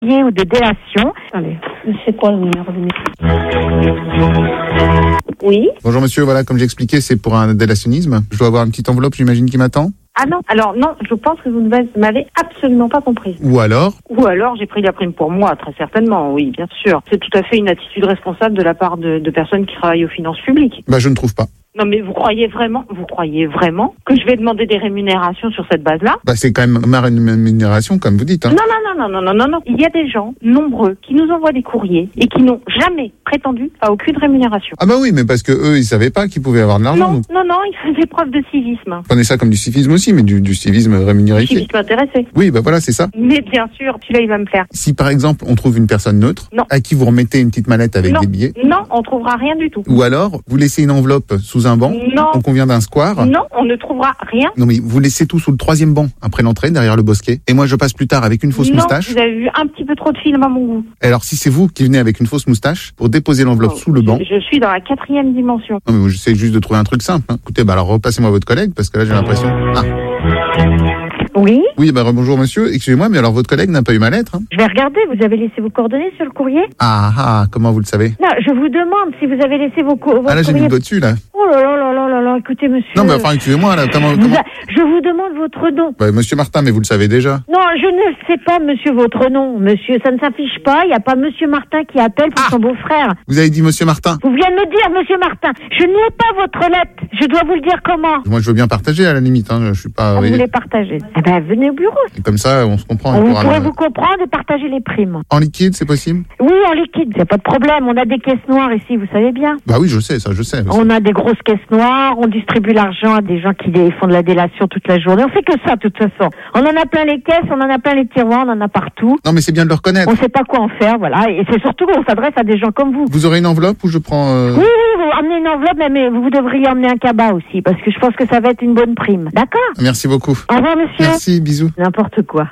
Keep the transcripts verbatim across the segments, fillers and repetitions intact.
ou de délation. Allez, c'est quoi le numéro de Oui. Bonjour monsieur, voilà, comme j'ai expliqué, c'est pour un délationnisme. Je dois avoir une petite enveloppe, j'imagine, qui m'attend. Ah non, alors non, je pense que vous ne m'avez absolument pas compris. Ou alors Ou alors j'ai pris la prime pour moi, très certainement, oui, bien sûr. C'est tout à fait une attitude responsable de la part de, de personnes qui travaillent aux finances publiques. Bah je ne trouve pas. Non mais vous croyez vraiment, vous croyez vraiment que je vais demander des rémunérations sur cette base-là? Bah c'est quand même ma rémunération, comme vous dites. Hein. Non, non, non, non, non, non, non. Il y a des gens nombreux qui nous envoient des courriers et qui n'ont jamais prétendu à aucune rémunération. Ah bah oui, mais parce que eux, ils savaient pas qu'ils pouvaient avoir de l'argent. Non, donc. non, non, ils faisaient preuve de civisme. Prenez ça comme du civisme aussi, mais du, du civisme rémunéré. Civisme intéressé. Oui, bah voilà, c'est ça. Mais bien sûr, celui-là, il va me plaire. Si par exemple, on trouve une personne neutre, non. à qui vous remettez une petite mallette avec non. des billets. Non, on trouvera rien du tout. Ou alors, vous laissez une enveloppe sous un banc. Non. On convient d'un square. Non, on ne trouvera rien. Non, mais vous laissez tout sous le troisième banc, après l'entrée, derrière le bosquet. Et moi, je passe plus tard avec une fausse non, moustache. Vous avez vu un petit peu trop de films à mon goût. Et alors, si c'est vous qui venez avec une fausse moustache pour déposer l'enveloppe oh, sous le banc. Je, je suis dans la quatrième dimension. Non, mais moi, j'essaie juste de trouver un truc simple. Hein. Écoutez, bah alors repassez-moi votre collègue, parce que là, j'ai l'impression. Ah. Oui. Oui, bah bonjour monsieur. Excusez-moi, mais alors votre collègue n'a pas eu ma lettre. Hein. Je vais regarder. Vous avez laissé vos coordonnées sur le courrier? Ah ah, comment vous le savez? Non, je vous demande si vous avez laissé vos coordonnées. Ah là, j'ai mis le doigt dessus là. Oh là là là là là là, écoutez monsieur. Non, mais enfin, excusez-moi là. Comment, vous comment... A... Je vous demande votre nom. Bah, monsieur Martin, mais vous le savez déjà. Non, je ne sais pas monsieur votre nom, monsieur. Ça ne s'affiche pas. Il n'y a pas monsieur Martin qui appelle pour ah son beau-frère. Vous avez dit monsieur Martin. Vous venez de me dire monsieur Martin. Je n'ai pas votre lettre. Je dois vous le dire comment? Moi, je veux bien partager à la limite. Hein. Je suis pas. Ah, vous voulez partager? Eh ben, venez au bureau. Et comme ça, on se comprend. On pourrait me... vous comprendre et partager les primes. En liquide, c'est possible? Oui, en liquide. Il n'y a pas de problème. On a des caisses noires ici, vous savez bien. Bah oui, je sais, ça, je sais. On a des grosses caisses noires. On distribue l'argent à des gens qui font de la délation toute la journée. On fait que ça, de toute façon. On en a plein les caisses, on en a plein les tiroirs, on en a partout. Non, mais c'est bien de le reconnaître. On ne sait pas quoi en faire, voilà. Et c'est surtout qu'on s'adresse à des gens comme vous. Vous aurez une enveloppe ou je prends... Euh... Oui, oui, vous emmenez une enveloppe, mais vous devriez emmener un cabas aussi, parce que je pense que ça va être une bonne prime. D'accord? Merci beaucoup. Au revoir, monsieur. Merci, bisous. N'importe quoi.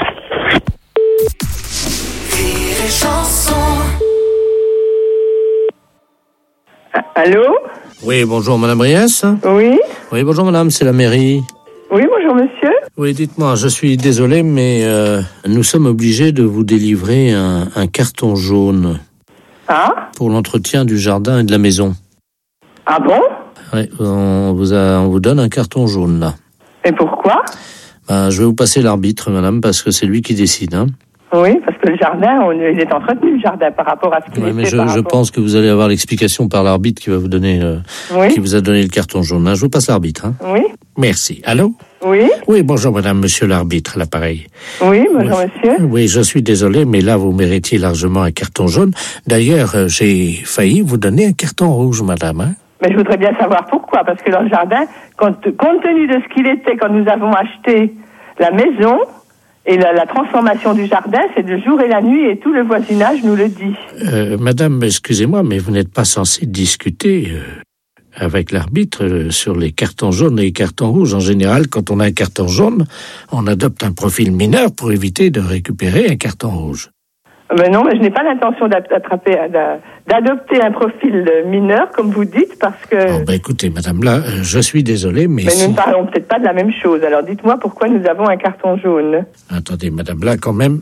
Allô? Oui, bonjour Madame Briès. Oui. Oui, bonjour Madame, c'est la mairie. Oui, bonjour monsieur. Oui, dites-moi, je suis désolé, mais euh, nous sommes obligés de vous délivrer un, un carton jaune. Ah? Pour l'entretien du jardin et de la maison. Ah bon? Oui, on vous, a, on vous donne un carton jaune là. Et pourquoi? Ben, je vais vous passer l'arbitre, Madame, parce que c'est lui qui décide, hein. Oui, parce que le jardin, on, il est entretenu, le jardin, par rapport à ce qu'il oui, était. Mais je, par je rapport... pense que vous allez avoir l'explication par l'arbitre qui va vous donner, euh, oui. qui vous a donné le carton jaune. Hein. Je vous passe l'arbitre. Hein. Oui. Merci. Allô? Oui. Oui, bonjour Madame, Monsieur l'arbitre, à l'appareil. Oui, bonjour oui. monsieur. Oui, je suis désolé, mais là, vous méritiez largement un carton jaune. D'ailleurs, euh, j'ai failli vous donner un carton rouge, Madame. Hein. Mais je voudrais bien savoir pourquoi, parce que dans le jardin, compte, compte tenu de ce qu'il était quand nous avons acheté la maison, et la, la transformation du jardin, c'est le jour et la nuit, et tout le voisinage nous le dit. Euh, madame, excusez-moi, mais vous n'êtes pas censée discuter euh, avec l'arbitre euh, sur les cartons jaunes et les cartons rouges. En général, quand on a un carton jaune, on adopte un profil mineur pour éviter de récupérer un carton rouge. Ben non, mais je n'ai pas l'intention d'attraper, d'adopter un profil mineur, comme vous dites, parce que... Oh, ben écoutez, madame, là, euh, je suis désolé, mais... Mais si... nous ne parlons peut-être pas de la même chose. Alors dites-moi pourquoi nous avons un carton jaune. Attendez, madame, là, quand même...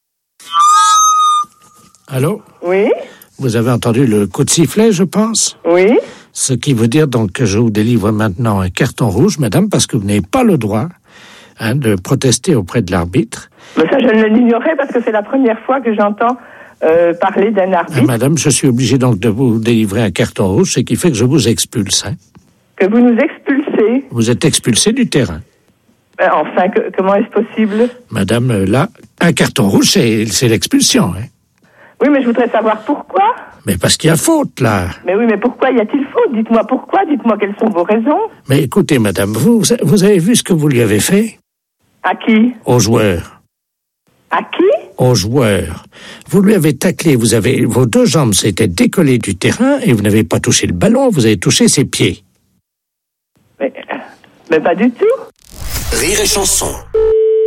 Allô? Oui? Vous avez entendu le coup de sifflet, je pense? Oui? Ce qui veut dire donc que je vous délivre maintenant un carton rouge, madame, parce que vous n'avez pas le droit hein, de protester auprès de l'arbitre. Mais ça, je ne l'ignorais parce que c'est la première fois que j'entends euh, parler d'un arbitre. Ah, madame, je suis obligé donc de vous délivrer un carton rouge, ce qui fait que je vous expulse. Hein. Que vous nous expulsez? Vous êtes expulsé du terrain. Ben, enfin, que, comment est-ce possible? Madame, là, un carton rouge, c'est, c'est l'expulsion. Hein. Oui, mais je voudrais savoir pourquoi. Mais parce qu'il y a faute, là. Mais oui, mais pourquoi y a-t-il faute? Dites-moi pourquoi, dites-moi quelles sont vos raisons. Mais écoutez, madame, vous, vous avez vu ce que vous lui avez fait? À qui? Aux joueurs. À qui? Aux joueurs. Vous lui avez taclé, vous avez, vos deux jambes s'étaient décollées du terrain et vous n'avez pas touché le ballon, vous avez touché ses pieds. Mais, mais pas du tout. Rire et chanson.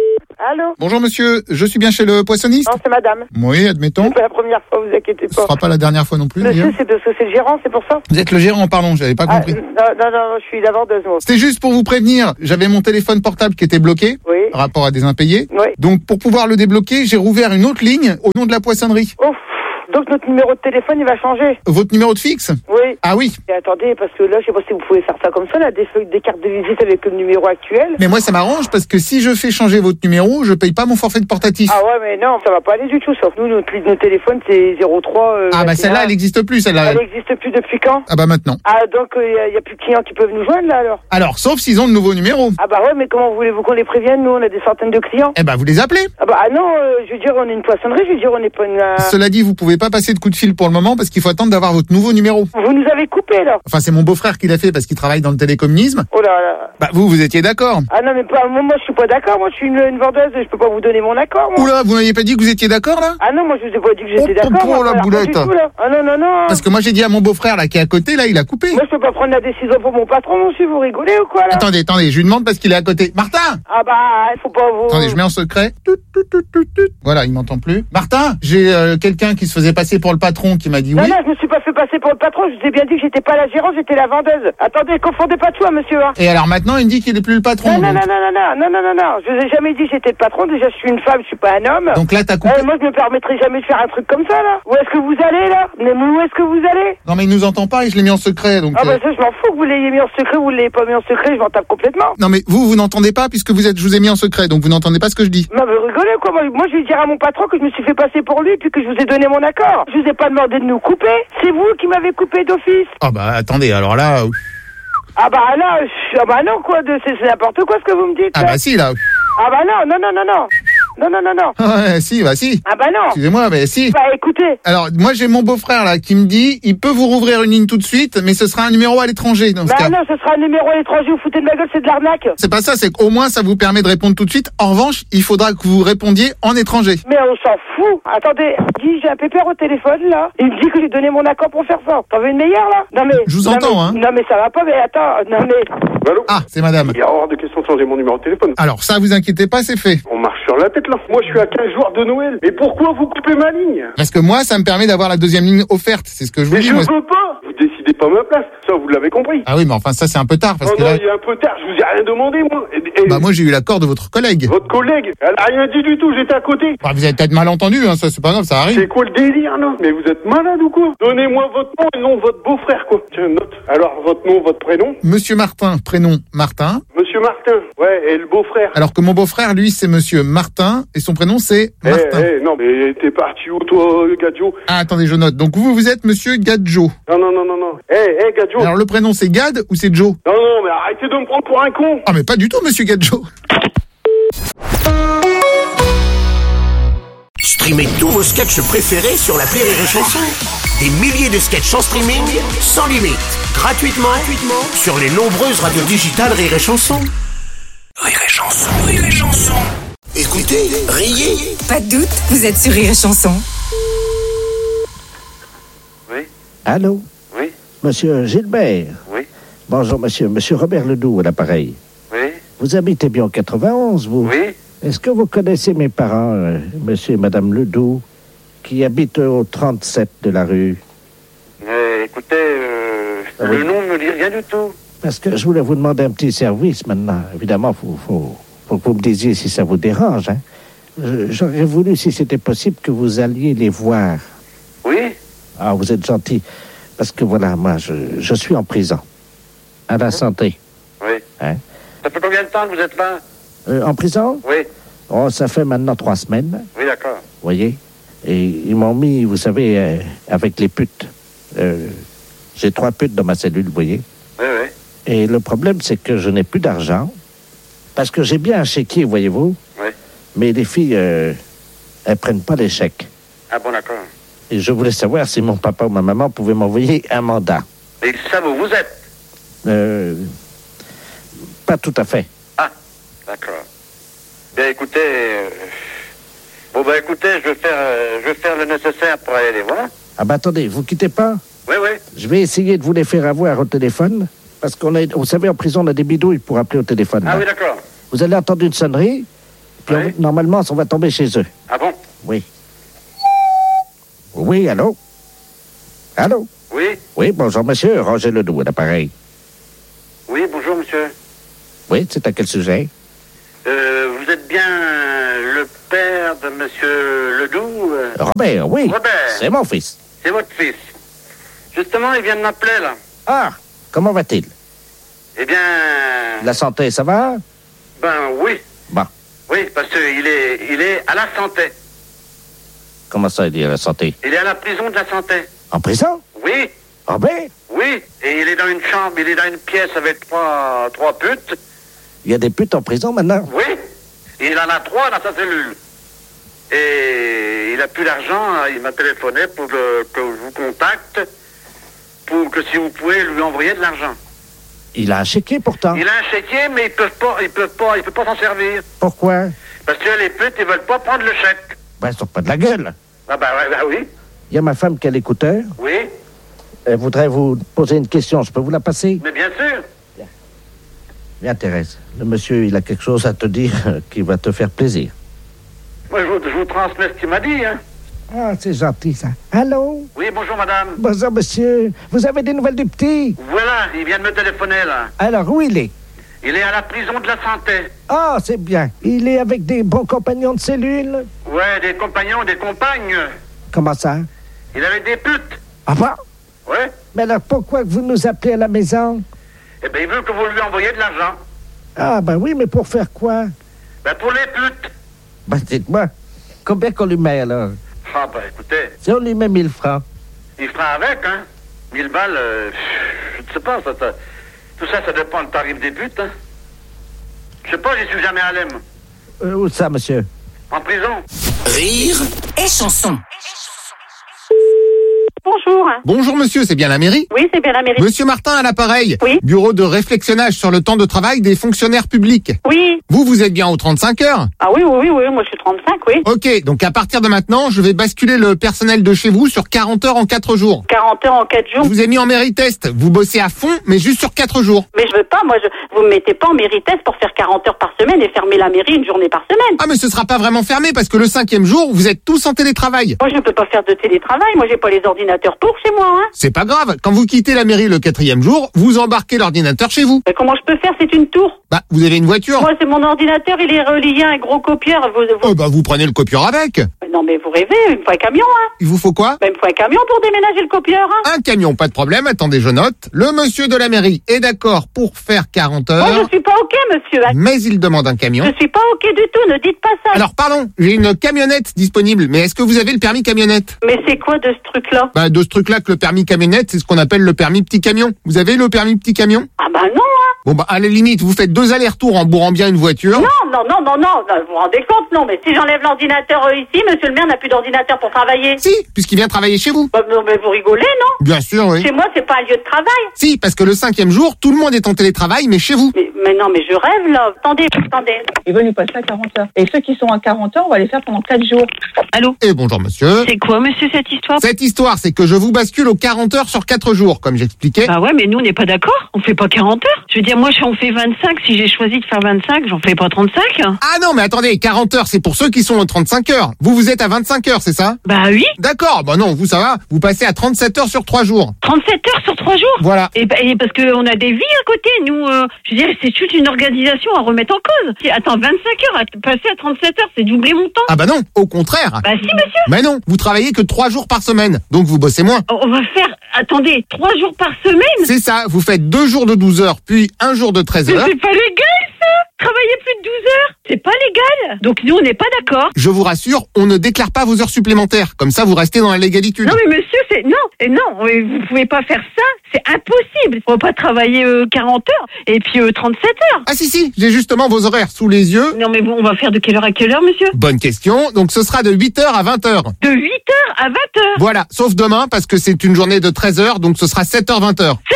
Allô? Bonjour monsieur, je suis bien chez le poissonniste? Non, c'est madame. Oui, admettons. C'est pas la première fois, vous inquiétez Ce pas. sera pas la dernière fois non plus, Monsieur, d'ailleurs. c'est parce que c'est le gérant, c'est pour ça? Vous êtes le gérant, pardon, j'avais pas Ah, compris. non, non, non, je suis la vendeuse, moi. C'était juste pour vous prévenir, j'avais mon téléphone portable qui était bloqué, Oui. par rapport à des impayés. Oui. Donc pour pouvoir le débloquer, j'ai rouvert une autre ligne au nom de la poissonnerie. Ouf. Donc notre numéro de téléphone, il va changer? Votre numéro de fixe? Oui. Ah oui. Et attendez, parce que là, je sais pas si vous pouvez faire ça comme ça, là, des feuilles, des cartes de visite avec le numéro actuel. Mais moi ça m'arrange parce que si je fais changer votre numéro, je paye pas mon forfait de portatif. Ah ouais, mais non, ça va pas aller du tout, sauf nous, notre ligne de téléphone, c'est zéro trois. Euh, Ah bah vingt et un. celle-là elle existe plus, celle-là. Elle existe plus depuis quand? Ah bah maintenant. Ah, donc il euh, y, a plus de clients qui peuvent nous joindre, là, alors? Alors, sauf s'ils ont de nouveaux numéros. Ah bah ouais, mais comment voulez-vous qu'on les prévienne? Nous, on a des centaines de clients. Eh ben vous les appelez. Ah bah ah non, euh, je veux dire, on est une poissonnerie, je veux dire, on n'est pas une... euh, Cela dit, vous pouvez pas passer de coup de fil pour le moment parce qu'il faut attendre d'avoir votre nouveau numéro. Vous nous avez coupé, là. Enfin, c'est mon beau-frère qui l'a fait parce qu'il travaille dans le télécommunisme. Oh là là. Bah vous, vous étiez d'accord. Ah non, mais pas, moi, moi, je suis pas d'accord. Moi, je suis une, une vendeuse, je peux pas vous donner mon accord, moi. Oula, vous n'aviez pas dit que vous étiez d'accord là? Ah non, moi, je vous ai pas dit que j'étais Oh, d'accord. oh, moi, la alors, pas boulette. du tout, là. Ah non, non, non. Parce que moi j'ai dit à mon beau-frère là qui est à côté, là il a coupé. Moi, je peux pas prendre la décision pour mon patron, monsieur, vous rigolez ou quoi, là? Attendez, attendez, je lui demande parce qu'il est à côté. Martin! Ah bah, il faut pas vous... Attendez, je mets en secret. Tut, tut, tut, tut, tut. Voilà, il m'entend plus. Martin, j'ai euh, quelqu'un qui se faisait passer pour le patron qui m'a dit Non, oui. non, je me suis pas fait passer pour le patron, je vous ai bien dit que j'étais pas la gérante, j'étais la vendeuse. Attendez, confondez pas de choix, monsieur, hein. Et alors maintenant il me dit qu'il est plus le patron. Non, non, donc. non, non, non, non, non, non, non, je vous ai jamais dit que j'étais le patron, déjà, je suis une femme, je suis pas un homme. Donc là t'as coupé. Euh, moi, je me permettrai jamais de faire un truc comme ça, là. Où est-ce que vous allez, là? Mais où est-ce que vous allez? Non mais il nous entend pas et je l'ai mis en secret donc. Ah euh, bah ça, je m'en fous que vous l'ayez mis en secret ou vous l'ayez pas mis en secret, je m'en tape complètement. Non mais vous, vous n'entendez pas puisque vous êtes, je vous ai mis en secret donc vous n'entendez pas ce que je dis. Non mais rigolez quoi, moi, moi je vais dire à mon patron que je me suis fait passer pour lui puis que je vous ai donné mon accord. Je vous ai pas demandé de nous couper, c'est vous qui m'avez coupé d'office. Ah bah attendez, alors là. euh, Ah bah là, je- ah bah non quoi, de- c'est c'est n'importe quoi ce que vous me dites. Ah là. bah si là. Ah bah non, non, non, non, non. Non, non, non, non. Ah ouais, si, bah si. Ah bah non. Excusez-moi, mais si. Bah écoutez, Alors, moi, j'ai mon beau-frère, là, qui me dit, il peut vous rouvrir une ligne tout de suite, mais ce sera un numéro à l'étranger, dans ce bah cas. non, ce sera un numéro à l'étranger, vous foutez de ma gueule, c'est de l'arnaque. C'est pas ça, c'est qu'au moins, ça vous permet de répondre tout de suite. En revanche, il faudra que vous répondiez en étranger. Mais on s'en fout. Attendez, dis, j'ai un pépère au téléphone là. Il me dit que j'ai donné mon accord pour faire ça. T'en veux une meilleure là? Non mais. Je vous non, entends, mais- hein. Non mais ça va pas, mais attends, non mais. Allô? Ah, c'est madame. Il y a hors de question de changer mon numéro de téléphone. Alors, ça, vous inquiétez pas, c'est fait. On marche sur la tête là. Moi je suis à quinze jours de Noël. Et pourquoi vous coupez ma ligne? Parce que moi, ça me permet d'avoir la deuxième ligne offerte. C'est ce que je vous Mais dis, je moi. veux pas. Vous décidez pas ma place. Ça vous l'avez compris. Ah oui, mais enfin, ça, c'est un peu tard, parce Oh que non, là, il y a un peu tard. Je vous ai rien demandé moi. Et, et bah, moi, j'ai eu l'accord de votre collègue. votre collègue, elle a rien dit du tout. J'étais à côté. Bah, vous avez peut-être mal entendu, hein, ça, c'est pas grave, ça arrive. C'est quoi le délire là? Mais vous êtes malade ou quoi? Donnez-moi votre nom et le nom de votre beau-frère quoi. Tiens, note. Alors votre nom, votre prénom? Monsieur Martin, prénom Martin. Monsieur Martin. Ouais, et le beau-frère? Alors que mon beau-frère, lui, c'est monsieur Martin, et son prénom, c'est Eh, Martin. eh, non, mais t'es parti où toi, Gadjo? Ah, attendez, je note. Donc vous, vous êtes monsieur Gadjo. Non, non, non, non, non. Eh, eh, Gadjo. Alors le prénom, c'est Gad ou c'est Joe? Non, non, mais arrêtez de me prendre pour un con. Ah, mais pas du tout, monsieur Gadjo. Streamez tous vos sketchs préférés sur l'appli Rire et Chanson. Des milliers de sketchs en streaming, sans limite, gratuitement, gratuitement sur les nombreuses radios digitales Rire et Chanson. Rire et Chanson, Rire et Chanson. Écoutez, riez. Pas de doute, vous êtes sur Rire et Chanson. Oui, Allô? oui, Monsieur Gilbert? oui, Bonjour, monsieur. Monsieur Robert Ledoux à l'appareil. oui, Vous habitez bien au quatre-vingt-onze, vous? oui. Est-ce que vous connaissez mes parents, euh, monsieur et madame Ledoux, qui habitent au trente-sept de la rue? Euh, écoutez, euh, Ah oui. le nom ne me dit rien du tout. Parce que je voulais vous demander un petit service maintenant. Évidemment, il faut, faut, faut que vous me disiez si ça vous dérange. Hein. Je- J'aurais voulu, si c'était possible, que vous alliez les voir. Oui, Ah, vous êtes gentil. Parce que voilà, moi, je, je suis en prison. À la santé. oui. Hein. Ça fait combien de temps que vous êtes là? Euh, en prison? Oui, Oh, ça fait maintenant trois semaines. oui, d'accord. Vous voyez? Et ils m'ont mis, vous savez, euh, avec les putes. Euh, j'ai trois putes dans ma cellule, vous voyez? Oui, oui. Et le problème, c'est que je n'ai plus d'argent. Parce que j'ai bien un chéquier, voyez-vous? Oui. Mais les filles, euh, elles prennent pas les chèques. Ah bon, d'accord. Et je voulais savoir si mon papa ou ma maman pouvaient m'envoyer un mandat. Et ça, vous vous êtes? Euh, pas tout à fait. Ah, d'accord. Bien, écoutez... euh, Bon, ben, écoutez, je vais faire, euh, je vais faire le nécessaire pour aller les voir. Ah ben attendez, vous quittez pas? Oui, oui. Je vais essayer de vous les faire avoir au téléphone. Parce qu'on a, vous savez, en prison, on a des bidouilles pour appeler au téléphone. Ah là. oui, d'accord. Vous allez entendre une sonnerie, Puis Oui. on- normalement, on va tomber chez eux. Ah bon? Oui. Oui, allô? Allô? Oui? Oui, bonjour, monsieur. Roger Ledoux, à l'appareil. Oui, bonjour, monsieur. Oui, c'est à quel sujet? Euh, vous êtes bien le père de monsieur Ledoux euh, Robert, oui. Robert. C'est mon fils. C'est votre fils. Justement, il vient de m'appeler, là. Ah, comment va-t-il? Eh bien... La santé, ça va? Ben oui. Bon. Oui, parce qu'il est, il est à la santé. Comment ça, il est à la santé? Il est à la prison de la santé. En prison? Oui, Robert? oui. Et il est dans une chambre, il est dans une pièce avec trois, trois putes. Il y a des putes en prison maintenant? Oui. Il en a trois dans sa cellule. Et il a plus d'argent, il m'a téléphoné pour que, que je vous contacte, pour que si vous pouvez lui envoyer de l'argent. Il a un chéquier pourtant. Il a un chéquier, mais il peut pas, il peut pas, il peut pas s'en servir. Pourquoi? Parce que les putes, ils veulent pas prendre le chèque. Ben, ils sont pas de la gueule. Ah ben, ouais, ben oui, Il y a ma femme qui a l'écouteur. oui, Elle voudrait vous poser une question. Je peux vous la passer? mais bien sûr. Bien, Thérèse. Le monsieur, il a quelque chose à te dire euh, qui va te faire plaisir. Moi, je vous, je vous transmets ce qu'il m'a dit, hein. Ah, c'est gentil, ça. Allô? Oui, bonjour, madame. Bonjour, monsieur. Vous avez des nouvelles du petit? Voilà, il vient de me téléphoner, là. Alors, où il est? Il est à la prison de la santé. Ah, c'est bien. Il est avec des bons compagnons de cellule? Ouais, des compagnons, des compagnes. Comment ça? Il avait des putes. Ah bon? Ouais. Mais alors, pourquoi que vous nous appelez à la maison? Eh ben, il veut que vous lui envoyiez de l'argent. Ah, ben oui, mais pour faire quoi? Ben, pour les putes. Ben, dites-moi, combien qu'on lui met, alors? Ah, ben, écoutez, Si on lui met mille francs. il fera avec, hein. Mille balles, euh, je ne sais pas, ça, ça- tout ça, ça dépend du tarif des putes, hein. Je sais pas, j'y suis jamais allé, moi. Euh, où ça, monsieur? En prison. Rire Et chanson. Bonjour. Bonjour monsieur, c'est bien la mairie? Oui, c'est bien la mairie. Monsieur Martin à l'appareil. Oui. Bureau de réflexionnage sur le temps de travail des fonctionnaires publics. Oui. Vous, vous êtes bien aux trente-cinq heures? Ah oui, oui, oui, oui, moi je suis trente-cinq, oui. Ok, donc à partir de maintenant, je vais basculer le personnel de chez vous sur quarante heures en quatre jours. quarante heures en quatre jours. Je vous ai mis en mairie test. Vous bossez à fond, mais juste sur quatre jours. Mais je veux pas, moi, je, vous me mettez pas en mairie test pour faire quarante heures par semaine et fermer la mairie une journée par semaine. Ah mais ce sera pas vraiment fermé parce que le cinquième jour, vous êtes tous en télétravail. Moi, je ne peux pas faire de télétravail, moi j'ai pas les ordinateurs pour chez moi, hein. C'est pas grave, quand vous quittez la mairie le quatrième jour, vous embarquez l'ordinateur chez vous. Mais comment je peux faire, c'est une tour. Bah, vous avez une voiture. Moi, c'est mon ordinateur, il est relié à un gros copieur. Vous, vous- Oh bah vous prenez le copieur avec. Non, mais vous rêvez, il me faut un camion, hein. Il vous faut quoi? Ben, il me faut un camion pour déménager le copieur, hein. Un camion, pas de problème, attendez, je note. Le monsieur de la mairie est d'accord pour faire quarante Moi, heures, je suis pas OK, monsieur, hein. mais il demande un camion. Je suis pas OK du tout, ne dites pas ça. Alors pardon, j'ai une camionnette disponible, mais est-ce que vous avez le permis camionnette? Mais c'est quoi de ce truc-là? Bah de ce truc-là que le permis camionnette, c'est ce qu'on appelle le permis petit camion. Vous avez le permis petit camion? Ah bah non, hein. Bon bah à la limite, vous faites deux allers-retours en bourrant bien une voiture. Non, non, non, non, non, non, vous vous rendez compte, non, mais si j'enlève l'ordinateur euh, ici, monsieur le maire n'a plus d'ordinateur pour travailler. Si, puisqu'il vient travailler chez vous. Bah, non, mais vous rigolez, non? Bien sûr, oui. Chez moi, c'est pas un lieu de travail. Si, parce que le cinquième jour, tout le monde est en télétravail, mais chez vous. Mais, mais non, mais je rêve, là. Attendez, attendez. Ils veulent nous passer à quarante heures. Et ceux qui sont à quarante heures, on va les faire pendant quatre jours. Allô? Et bonjour monsieur. C'est quoi, monsieur, cette histoire? Cette histoire, c'est que je vous bascule aux quarante heures sur quatre jours, comme j'expliquais. Bah ouais, mais nous, on n'est pas d'accord. On fait pas quarante heures. Je veux dire, moi, j'en fais vingt-cinq. Si j'ai choisi de faire vingt-cinq, j'en fais pas trente-cinq. Ah non, mais attendez, quarante heures, c'est pour ceux qui sont aux trente-cinq heures. Vous, vous êtes à vingt-cinq heures, c'est ça? Bah oui. D'accord, bah non, vous ça va, vous passez à trente-sept heures sur trois jours. trente-sept heures sur trois jours. Voilà. Et, bah, et parce qu'on a des vies à côté, nous. Euh, je veux dire, c'est toute une organisation à remettre en cause. C'est- Attends, vingt-cinq heures, à passer à trente-sept heures, c'est doubler mon temps. Ah bah non, au contraire. Bah si, monsieur. Mais non, vous travaillez que trois jours par semaine, donc vous bossez moins. On va faire, attendez, trois jours par semaine. C'est ça, vous faites deux jours de douze heures, puis un jour de treize Mais heures. c'est pas légal, ça. Travailler plus de douze heures, c'est pas légal. Donc nous, on n'est pas d'accord. Je vous rassure, on ne déclare pas vos heures supplémentaires. Comme ça, vous restez dans la légalité. Non, mais monsieur, c'est non, et non, mais vous pouvez pas faire ça. C'est impossible. On va pas travailler euh, quarante heures et puis euh, trente-sept heures. Ah si, si, j'ai justement vos horaires sous les yeux. Non, mais bon, on va faire de quelle heure à quelle heure, monsieur? Bonne question, donc ce sera de huit heures à vingt heures. De huit heures à vingt heures. Voilà, sauf demain, parce que c'est une journée de treize heures, donc ce sera sept heures vingt heures. sept heures vingt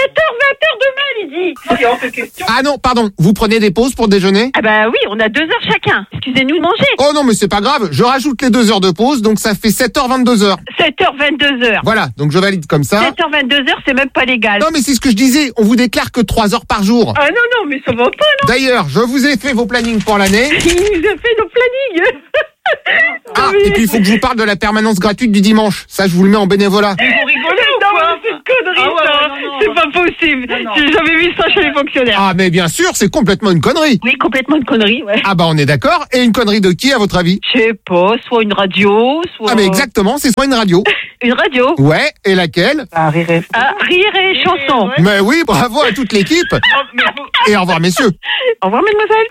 heures demain, Lydie. C'est hors de question. Ah non, pardon, vous prenez des pauses pour déjeuner? Ah bah oui, on a deux heures chacun. Excusez-nous de manger. Oh non, mais c'est pas grave, je rajoute les deux heures de pause, donc ça fait sept heures vingt-deux heures. sept heures vingt-deux heures. Voilà, donc je valide comme ça. sept heures vingt-deux heures, c'est même pas légal. Non, mais c'est ce que je disais, on vous déclare que trois heures par jour. Ah non, non, mais ça va pas, non. D'ailleurs, je vous ai fait vos plannings pour l'année. Il nous a fait nos plannings. Ah, et puis il faut que je vous parle de la permanence gratuite du dimanche. Ça, je vous le mets en bénévolat. Mais vous rigolez ou quoi? C'est une connerie, ah ouais, ça. Non, non, c'est non. Pas possible. Non, non. J'ai jamais vu ça chez les fonctionnaires. Ah, mais bien sûr, c'est complètement une connerie. Oui, complètement une connerie, ouais. Ah bah, on est d'accord. Et une connerie de qui, à votre avis? Je sais pas, soit une radio, soit... Ah, mais exactement, c'est soit une radio. Une radio? Ouais, et laquelle? Ah, Rire et... Ah, Rire et Chanson. Ouais. Mais oui, bravo à toute l'équipe. Oh, mais vous... Et au revoir, messieurs. Au revoir, mademoiselle.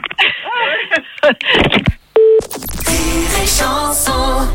Rire et Chanson.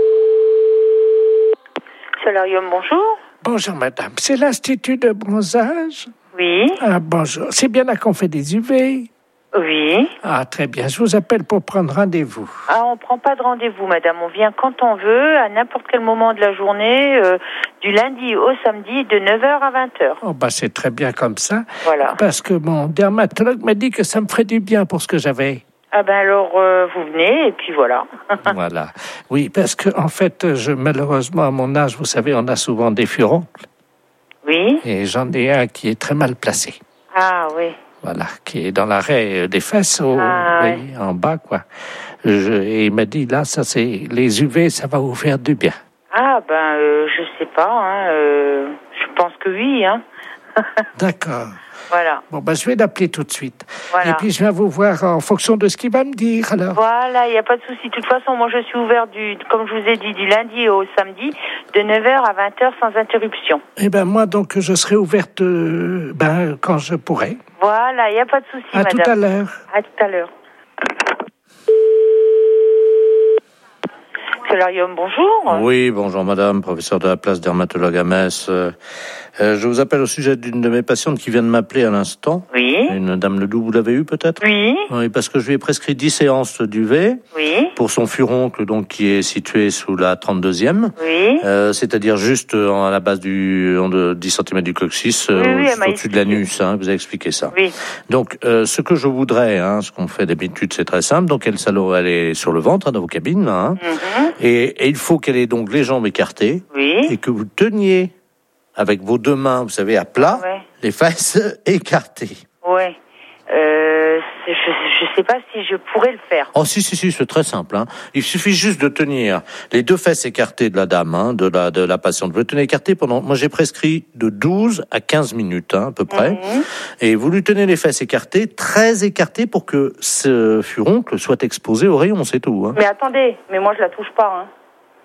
Solarium, bonjour. Bonjour madame, c'est l'Institut de bronzage? Oui. Ah bonjour, c'est bien là qu'on fait des U V? Oui. Ah très bien, je vous appelle pour prendre rendez-vous. Ah, on prend pas de rendez-vous madame, on vient quand on veut, à n'importe quel moment de la journée, euh, du lundi au samedi, de neuf heures à vingt heures. Oh bah c'est très bien comme ça. Voilà. Parce que mon dermatologue m'a dit que ça me ferait du bien pour ce que j'avais. Ah ben alors, euh, vous venez, et puis voilà. Voilà. Oui, parce que en fait, je, malheureusement, à mon âge, vous savez, on a souvent des furoncles. Oui. Et j'en ai un qui est très mal placé. Ah oui. Voilà, qui est dans l'arrêt des fesses, au, ah, oui, ouais. en bas, quoi. Je, et il m'a dit, là, ça c'est les U V, ça va vous faire du bien. Ah ben, euh, je sais pas, hein, euh, je pense que oui, hein. D'accord. Voilà. Bon, ben, je vais l'appeler tout de suite. Voilà. Et puis, je vais vous voir en fonction de ce qu'il va me dire, alors. Voilà, il n'y a pas de souci. De toute façon, moi, je suis ouvert, du, comme je vous ai dit, du lundi au samedi, de neuf heures à vingt heures sans interruption. Eh ben moi, donc, je serai ouverte euh, ben, quand je pourrai. Voilà, il n'y a pas de souci, à madame. À tout à l'heure. À tout à l'heure. Solarium, bonjour. Oui, bonjour madame, professeur de la place dermatologue à Metz. Euh, euh, je vous appelle au sujet d'une de mes patientes qui vient de m'appeler à l'instant. Oui. Une dame Ledoux, vous l'avez eu peut-être? Oui. Oui, parce que je lui ai prescrit dix séances d'U V. Oui. Pour son furoncle, donc, qui est situé sous la trente-deuxième. Oui. Euh, c'est-à-dire juste à la base du, de dix centimètres du coccyx, oui, euh, oui, juste au-dessus de l'anus, hein, vous avez expliqué ça. Oui. Donc, euh, ce que je voudrais, hein, ce qu'on fait d'habitude, c'est très simple. Donc, elle, elle est sur le ventre, hein, dans vos cabines, là, hein. Mm-hmm. et, et il faut qu'elle ait donc les jambes écartées. Oui. Et que vous teniez avec vos deux mains, vous savez, à plat, ouais. les fesses écartées. Ouais. Euh, je ne sais pas si je pourrais le faire. Oh si si si, c'est très simple. Hein. Il suffit juste de tenir les deux fesses écartées de la dame, hein, de la de la patiente. Vous le tenez écarté pendant. Moi j'ai prescrit de douze à quinze minutes, hein, à peu près. Mmh. Et vous lui tenez les fesses écartées, très écartées, pour que ce furoncle soit exposé au rayon, c'est tout. Hein. Mais attendez, mais moi je la touche pas. Hein.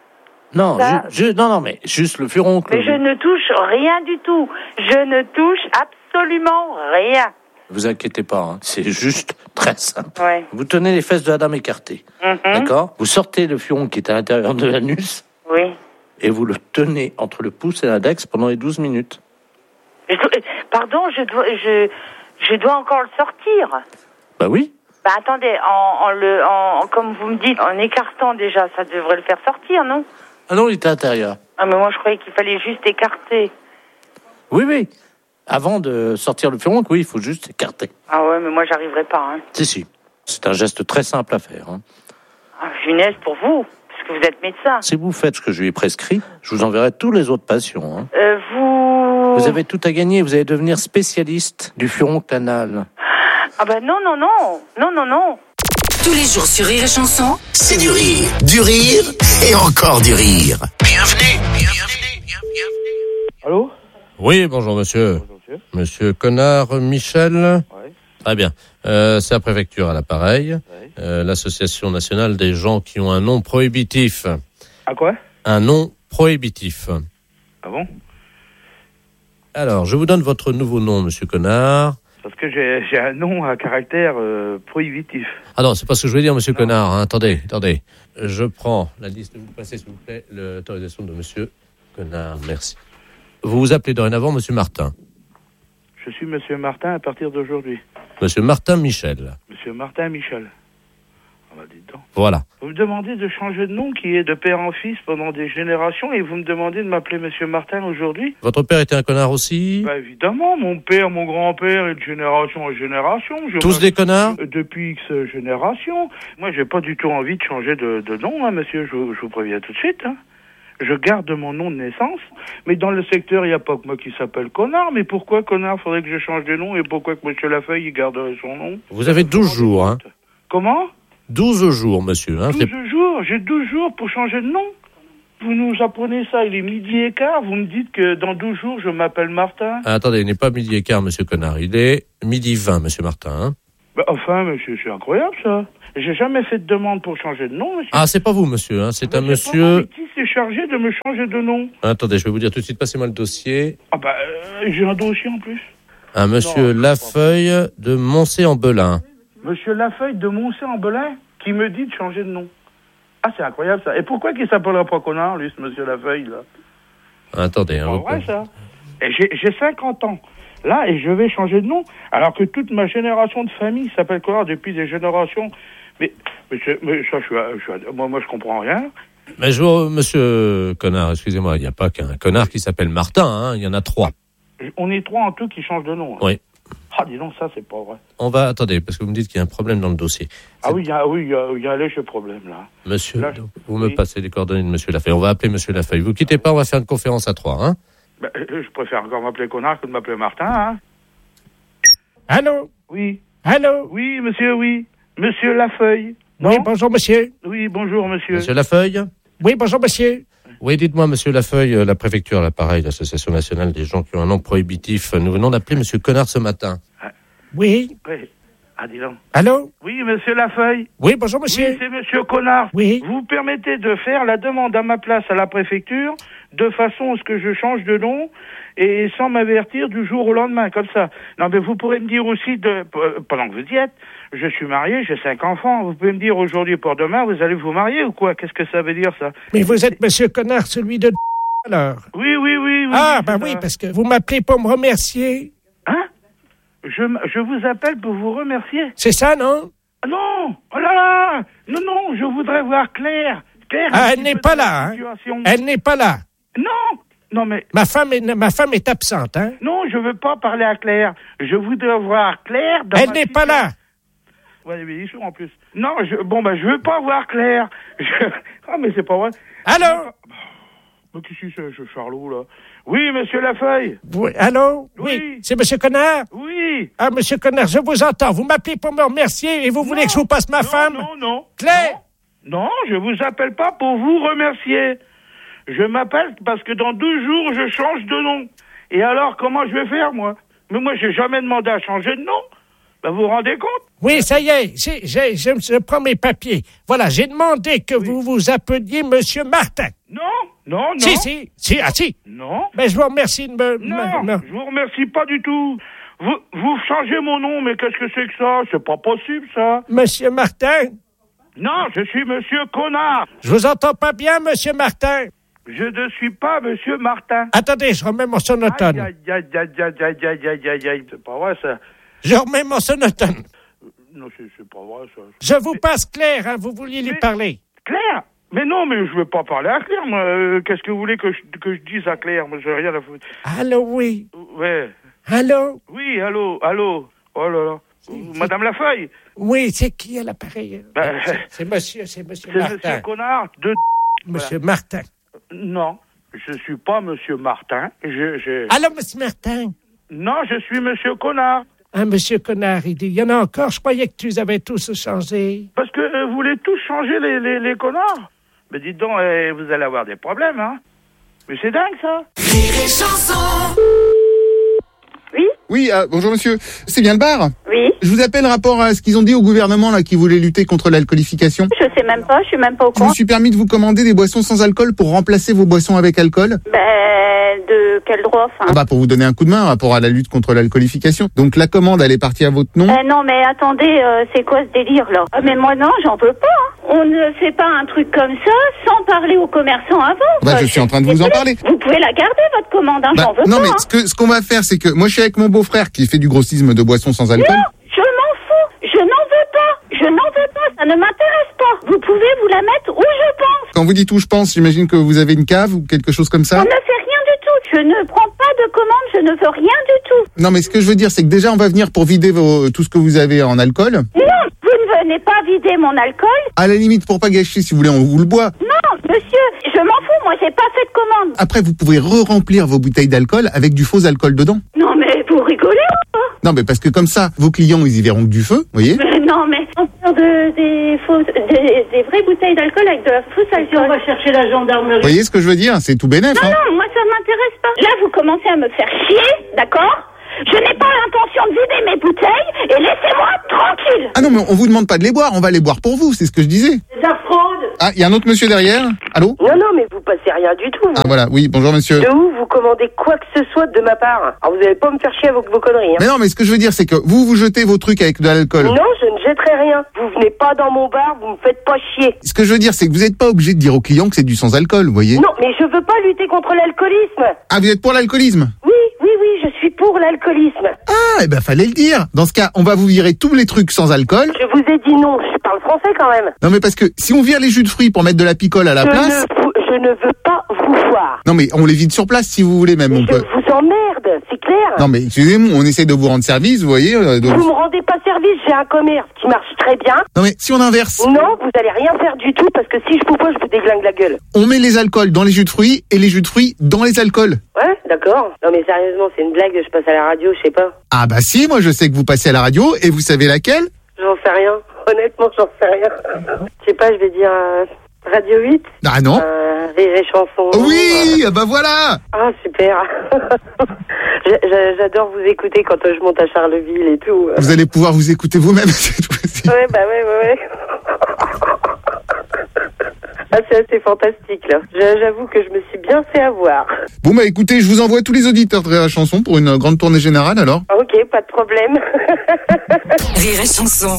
Non, Ça... ju- ju- non non, mais juste le furoncle. Mais je ne touche rien du tout. Je ne touche absolument rien. Vous inquiétez pas, hein. C'est juste très simple. Ouais. Vous tenez les fesses de la dame écartées, mm-hmm. d'accord? Vous sortez le furon qui est à l'intérieur de l'anus. Oui. Et vous le tenez entre le pouce et l'index pendant les douze minutes. Je dois... Pardon, je dois, je, je dois encore le sortir. Bah oui. Bah attendez, en, en le, en, comme vous me dites, en écartant déjà, ça devrait le faire sortir, non? Ah non, il était à l'intérieur. Ah mais moi je croyais qu'il fallait juste écarter. Oui, oui. Avant de sortir le furon, oui, il faut juste écarter. Ah ouais, mais moi j'arriverai pas. Hein. Si, si. C'est un geste très simple à faire. Hein. Ah, funeste pour vous, parce que vous êtes médecin. Si vous faites ce que je lui ai prescrit, je vous enverrai tous les autres patients. Hein. Euh, vous... Vous avez tout à gagner, vous allez devenir spécialiste du furoncle anal. Ah bah non, non, non, non, non, non. Tous les jours sur Rire et Chanson, c'est du rire, du rire et encore du rire. Bienvenue, bienvenue, bienvenue. Allô? Oui, bonjour monsieur. Bonjour monsieur. Monsieur Connard Michel. Oui. Très bien. Euh, c'est la préfecture à l'appareil. Oui. Euh, l'association nationale des gens qui ont un nom prohibitif. À quoi? Un nom prohibitif. Ah bon? Alors, je vous donne votre nouveau nom, monsieur Connard. Parce que j'ai, j'ai un nom à caractère euh, prohibitif. Ah non, c'est pas ce que je voulais dire, monsieur non. Connard. Hein. Attendez, attendez. Je prends la liste. Vous passez, s'il vous plaît, l'autorisation de monsieur Connard. Merci. Vous vous appelez dorénavant monsieur Martin. Je suis monsieur Martin à partir d'aujourd'hui. Monsieur Martin Michel. Monsieur Martin Michel. bah, dites donc. Voilà. Vous me demandez de changer de nom qui est de père en fils pendant des générations et vous me demandez de m'appeler Monsieur Martin aujourd'hui? Votre père était un connard aussi? Bah évidemment, mon père, mon grand-père et de génération en génération. Je Tous des connards? Depuis X générations. Moi, j'ai pas du tout envie de changer de, de nom, hein, monsieur, je, je vous préviens tout de suite. Hein. Je garde mon nom de naissance, mais dans le secteur, il n'y a pas que moi qui s'appelle Connard. Mais pourquoi Connard faudrait que je change de nom et pourquoi que Monsieur Lafeuille, il garderait son nom? Vous avez douze jours, hein? Comment? douze jours, monsieur. Hein, douze jours, j'ai douze jours pour changer de nom. Vous nous apprenez ça, il est midi et quart, vous me dites que dans douze jours, je m'appelle Martin. Ah, attendez, il n'est pas midi et quart, monsieur Connard. Il est midi vingt, monsieur Martin. Hein. Bah, enfin, monsieur, c'est incroyable, ça. J'ai jamais fait de demande pour changer de nom, monsieur. Ah, c'est pas vous, monsieur. Hein. C'est bah, un monsieur... Pas qui s'est chargé de me changer de nom? Attendez, je vais vous dire tout de suite, passez-moi le dossier. Ah bah, euh, j'ai un dossier en plus. Un monsieur non, Lafeuille de Moncé-en-Belin. Monsieur Lafeuille de Moncé-en-Belin qui me dit de changer de nom. Ah, c'est incroyable, ça. Et pourquoi qu'il s'appellerait pas Connard, lui, ce monsieur Lafeuille, là? Attendez. C'est hein, pas vous... vrai, ça. Et j'ai, j'ai cinquante ans. Là, et je vais changer de nom, alors que toute ma génération de famille s'appelle Connard depuis des générations. Mais, mais, mais ça, je suis, je suis, moi, moi, je comprends rien. Mais je vois, monsieur Connard, excusez-moi, il n'y a pas qu'un connard qui s'appelle Martin, hein, il y en a trois. On est trois en tout qui changent de nom. Hein. Oui. Ah, dis donc, ça, c'est pas vrai. On va, attendez, parce que vous me dites qu'il y a un problème dans le dossier. Ah oui, il y a, oui, il y a, il y a un léger problème, là. Monsieur, là, je... vous oui. me passez les coordonnées de monsieur Lafeuille. On va appeler monsieur Lafeuille. Vous quittez pas, on va faire une conférence à trois, hein. Ben, je préfère encore m'appeler Connard que de m'appeler Martin, hein. Allô? Oui. Allô? Oui, monsieur, oui. Monsieur Lafeuille. Non? Oui, bonjour, monsieur. Oui, bonjour, monsieur. Monsieur Lafeuille? Oui, bonjour, monsieur. Oui, dites-moi, monsieur Lafeuille, la préfecture, là, pareil, l'Association nationale des gens qui ont un nom prohibitif. Nous venons d'appeler monsieur Connard ce matin. Ah. Oui. Oui. Ah, dis donc. Allô? Oui, monsieur Lafeuille. Oui, bonjour, monsieur. Oui, c'est monsieur Connard. Oui. Vous permettez de faire la demande à ma place à la préfecture de façon à ce que je change de nom et sans m'avertir du jour au lendemain, comme ça. Non, mais vous pourrez me dire aussi, de, pendant que vous y êtes, je suis marié, j'ai cinq enfants. Vous pouvez me dire aujourd'hui pour demain, vous allez vous marier ou quoi? Qu'est-ce que ça veut dire, ça? Mais vous êtes monsieur Connard, celui de alors. Oui, oui, oui. oui ah, oui, ben oui, parce que vous m'appelez pour me remercier. Hein? Je, je vous appelle pour vous remercier. C'est ça, non? Non! Oh là là! Non, non, je voudrais voir Claire. Claire ah, elle n'est pas là, hein? Elle n'est pas là. Non! Non, mais... Ma femme est, ma femme est absente, hein? Non, je veux pas parler à Claire. Je voudrais voir Claire dans Elle n'est pas là. Ouais, mais ils sont en plus. Non, je, bon, ben, je veux pas voir Claire. Je... Ah, mais c'est pas vrai. Allô? Mais qu'est-ce que c'est, ce Charlot, là? Oui, monsieur Lafeuille. Oui, allô? Oui. oui. C'est monsieur Connard? Oui. Ah, monsieur Connard, je vous entends. Vous m'appelez pour me remercier et vous non. voulez que je vous passe ma non, femme? Non, non. Claire? Non. non, je vous appelle pas pour vous remercier. Je m'appelle parce que dans douze jours, je change de nom. Et alors, comment je vais faire, moi? Mais moi, j'ai jamais demandé à changer de nom. Ben, vous vous rendez compte? Oui, ça y est, j'ai, j'ai, je, je prends mes papiers. Voilà, j'ai demandé que oui. vous vous appeliez Monsieur Martin. Non, non, non. Si, si, si, ah si. Non. Mais je vous remercie de me... Non, me, me... je vous remercie pas du tout. Vous, vous changez mon nom, mais qu'est-ce que c'est que ça? C'est pas possible, ça. Monsieur Martin? Non, je suis Monsieur Connard. Je vous entends pas bien, Monsieur Martin. Je ne suis pas Monsieur Martin. Attendez, je remets mon sonotone. Aïe, aïe, aïe, aïe, aïe, aïe, aïe, aïe, aïe, aïe, c'est pas vrai, ça. Je remets mon sonotone. Non, c'est, c'est pas vrai, ça. Je vous passe Claire, hein, vous vouliez lui mais, parler. Claire? Mais non, mais je veux pas parler à Claire, moi. Euh, qu'est-ce que vous voulez que je, que je dise à Claire? Moi, j'ai rien à foutre. Allô, oui. Ouais. Allô? Oui, allô, allô. Oh là là. C'est, Madame Lafeuille? Oui, c'est qui à l'appareil? Ben, c'est, c'est monsieur, c'est monsieur c'est Martin. C'est monsieur Connard de... Monsieur voilà. Martin. Non, je suis pas monsieur Martin. Je, je... Allô, monsieur Martin? Non, je suis monsieur Connard. Ah, monsieur Connard, il dit, il y en a encore, je croyais que tu les avais tous changés. Parce que euh, vous voulez tous changer les, les, les connards? Mais dites donc, euh, vous allez avoir des problèmes, hein? Mais c'est dingue, ça. Rire et chanson. Oui Oui, euh, bonjour monsieur. C'est bien le bar? Oui. Je vous appelle rapport à ce qu'ils ont dit au gouvernement, là, qui voulait lutter contre l'alcoolification. Je sais même pas, je suis même pas au Je courant. me suis permis de vous commander des boissons sans alcool pour remplacer vos boissons avec alcool. Ben, de quel droit, enfin? Ah bah, pour vous donner un coup de main, rapport à la lutte contre l'alcoolification. Donc, la commande, elle est partie à votre nom. Euh, non, mais attendez, euh, c'est quoi ce délire, là? Ah, mais moi, non, j'en veux pas. Hein. On ne fait pas un truc comme ça sans parler aux commerçants avant. Bah, je suis en train de vous en parler. Vous pouvez la garder, votre commande, hein, bah, j'en veux non, pas. Non, mais hein. ce que, ce qu'on va faire, c'est que moi, je suis avec mon beau-frère qui fait du grossisme de boissons sans alcool. Non, je m'en fous. Je n'en veux pas. Je n'en veux pas. Ça ne m'intéresse pouvez vous la mettre où je pense. Quand vous dites où je pense, j'imagine que vous avez une cave ou quelque chose comme ça. On ne fait rien du tout. Je ne prends pas de commande, je ne veux rien du tout. Non, mais ce que je veux dire, c'est que déjà, on va venir pour vider vos, tout ce que vous avez en alcool. Non, vous ne venez pas vider mon alcool. À la limite, pour pas gâcher, si vous voulez, on vous le boit. Non, monsieur, je m'en fous, moi j'ai pas fait de commande. Après, vous pouvez re-remplir vos bouteilles d'alcool avec du faux alcool dedans. Non, mais vous rigolez ou pas? Non, mais parce que comme ça, vos clients, ils y verront que du feu, vous voyez. Mais non, mais on sort de, des, fausses, des, des vraies bouteilles d'alcool avec de la fausse alcool. Si on va chercher la gendarmerie. Vous voyez ce que je veux dire? C'est tout bénef. Non, hein. non, moi ça m'intéresse pas. Là, vous commencez à me faire chier, d'accord? Je n'ai pas l'intention de vider mes bouteilles et laissez-moi tranquille. Ah non, mais on vous demande pas de les boire, on va les boire pour vous, c'est ce que je disais. C'est de la fraude. Ah, il y a un autre monsieur derrière. Allô? Non, non, mais vous passez rien du tout. Ah voilà, oui, bonjour monsieur. De où vous commandez quoi que ce soit de ma part? Alors vous n'allez pas me faire chier avec vos conneries. Hein. Mais non, mais ce que je veux dire, c'est que vous, vous jetez vos trucs avec de l'alcool. Non, je ne jetterai rien. Vous venez pas dans mon bar, vous me faites pas chier. Ce que je veux dire, c'est que vous n'êtes pas obligé de dire aux clients que c'est du sans-alcool, vous voyez. Non, mais je veux pas lutter contre l'alcoolisme. Ah, vous êtes pour l'alcoolisme? Oui, oui, oui, je suis pour l'alcoolisme. Ah, eh ben fallait le dire. Dans ce cas, on va vous virer tous les trucs sans alcool. Je vous ai dit non, je parle français quand même. Non, mais parce que si on vire les jus de fruits pour mettre de la picole à la je place... Ne vous, je ne veux pas vous voir. Non, mais on les vide sur place si vous voulez même. Mais on je peut... vous emmerde, c'est clair. Non, mais excusez-moi, on essaie de vous rendre service, vous voyez. Euh, de... Vous me rendez pas service, j'ai un commerce qui marche très bien. Non, mais si on inverse... Non, vous allez rien faire du tout parce que si je vous pas, je vous déglingue la gueule. On met les alcools dans les jus de fruits et les jus de fruits dans les alcools. Ouais, d'accord. Non mais sérieusement, c'est une blague, je passe à la radio, je sais pas. Ah bah si, moi je sais que vous passez à la radio et vous savez laquelle? J'en sais rien. Honnêtement, j'en sais rien. Je sais pas, je vais dire euh, Radio huit. Ah non. Euh, Rire et Chanson. Oui, ah bah voilà. Ah super. J'adore vous écouter quand je monte à Charleville et tout. Vous allez pouvoir vous écouter vous-même cette fois-ci. Ouais, bah ouais, ouais, ouais. Ah, c'est assez fantastique, là. J'avoue que je me suis bien fait avoir. Bon, bah écoutez, je vous envoie tous les auditeurs de Rire et Chanson pour une grande tournée générale, alors. Ok, pas de problème. Rire et Chanson.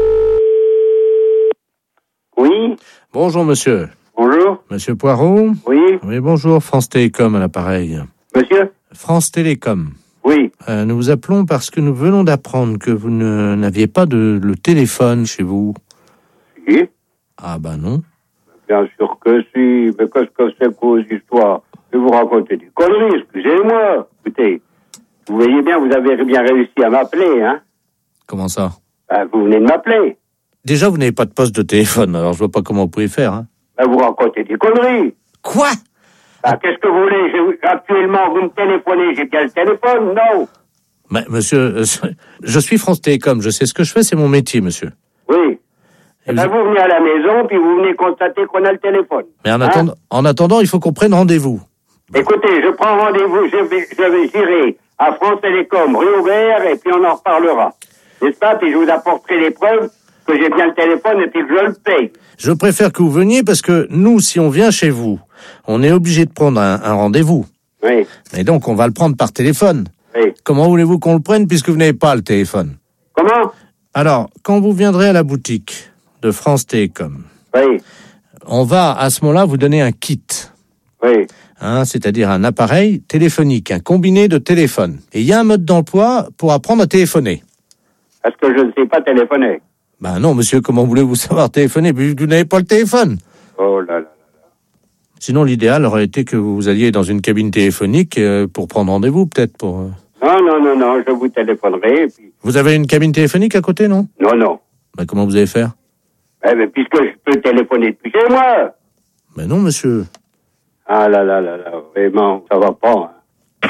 Oui. Bonjour, monsieur. Bonjour. Monsieur Poirot. Oui. Oui, bonjour, France Télécom à l'appareil. Monsieur. France Télécom. Oui. Euh, nous vous appelons parce que nous venons d'apprendre que vous ne, n'aviez pas de le téléphone chez vous. Si. Ah bah non. Bien sûr que si, mais qu'est-ce que c'est que vos histoires? Je vais vous raconter des conneries, excusez-moi. Écoutez, vous voyez bien, vous avez bien réussi à m'appeler, hein? Comment ça? Ben, vous venez de m'appeler. Déjà, vous n'avez pas de poste de téléphone, alors je vois pas comment vous pouvez faire, hein. Ben, vous racontez des conneries. Quoi? Ben, qu'est-ce que vous voulez? Je, actuellement, vous me téléphonez, j'ai bien le téléphone, non? Mais, monsieur, euh, je suis France Télécom, je sais ce que je fais, c'est mon métier, monsieur. Oui. Eh ben, vous venez à la maison, puis vous venez constater qu'on a le téléphone. Mais en, hein? attend... en attendant, il faut qu'on prenne rendez-vous. Écoutez, je prends rendez-vous, je vais, je vais j'irai à France Télécom, rue Aubert, et puis on en reparlera. N'est-ce pas? Puis je vous apporterai les preuves que j'ai bien le téléphone et puis que je le paye. Je préfère que vous veniez parce que nous, si on vient chez vous, on est obligé de prendre un, un rendez-vous. Oui. Et donc, on va le prendre par téléphone. Oui. Comment voulez-vous qu'on le prenne puisque vous n'avez pas le téléphone? Comment? Alors, quand vous viendrez à la boutique de France Télécom, oui, on va à ce moment-là vous donner un kit. Oui. Hein, c'est-à-dire un appareil téléphonique, un combiné de téléphone. Et il y a un mode d'emploi pour apprendre à téléphoner. Est-ce que je ne sais pas téléphoner? Ben non, monsieur, comment voulez-vous savoir téléphoner puisque vous n'avez pas le téléphone? Oh là là. Sinon, l'idéal aurait été que vous alliez dans une cabine téléphonique euh, pour prendre rendez-vous, peut-être pour... Euh... Non, non, non, non, je vous téléphonerai. Et puis... Vous avez une cabine téléphonique à côté, non? Non, non. Ben comment vous allez faire? Eh ben, puisque je peux téléphoner depuis chez moi. Ben non, monsieur. Ah là là là là, vraiment, ça va pas. Hein.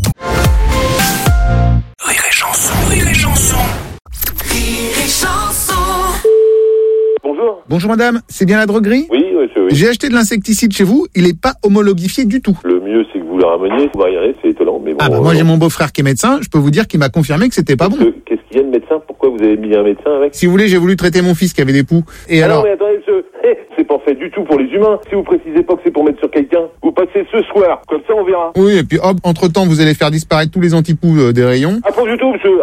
Rire et Chanson, Rire et Chanson. Rire et Chanson. Bonjour. Bonjour madame, c'est bien la droguerie? Oui, monsieur, oui. J'ai acheté de l'insecticide chez vous, il est pas homologifié du tout. Le mieux, c'est que vous le rameniez, vous voyez rien, c'est étonnant, mais bon... Ah bah moi j'ai mon beau-frère qui est médecin, je peux vous dire qu'il m'a confirmé que c'était pas bon. Qu'est-ce qu'il y a de médecin? Pourquoi vous avez mis un médecin avec? Si vous voulez, j'ai voulu traiter mon fils qui avait des poux. Et ah alors... Non mais attendez monsieur, c'est pas fait du tout pour les humains. Si vous précisez pas que c'est pour mettre sur quelqu'un, vous passez ce soir, comme ça on verra. Oui, et puis hop, entre-temps vous allez faire disparaître tous les antipoux euh, des rayons. Ah pas du tout monsieur, ah non,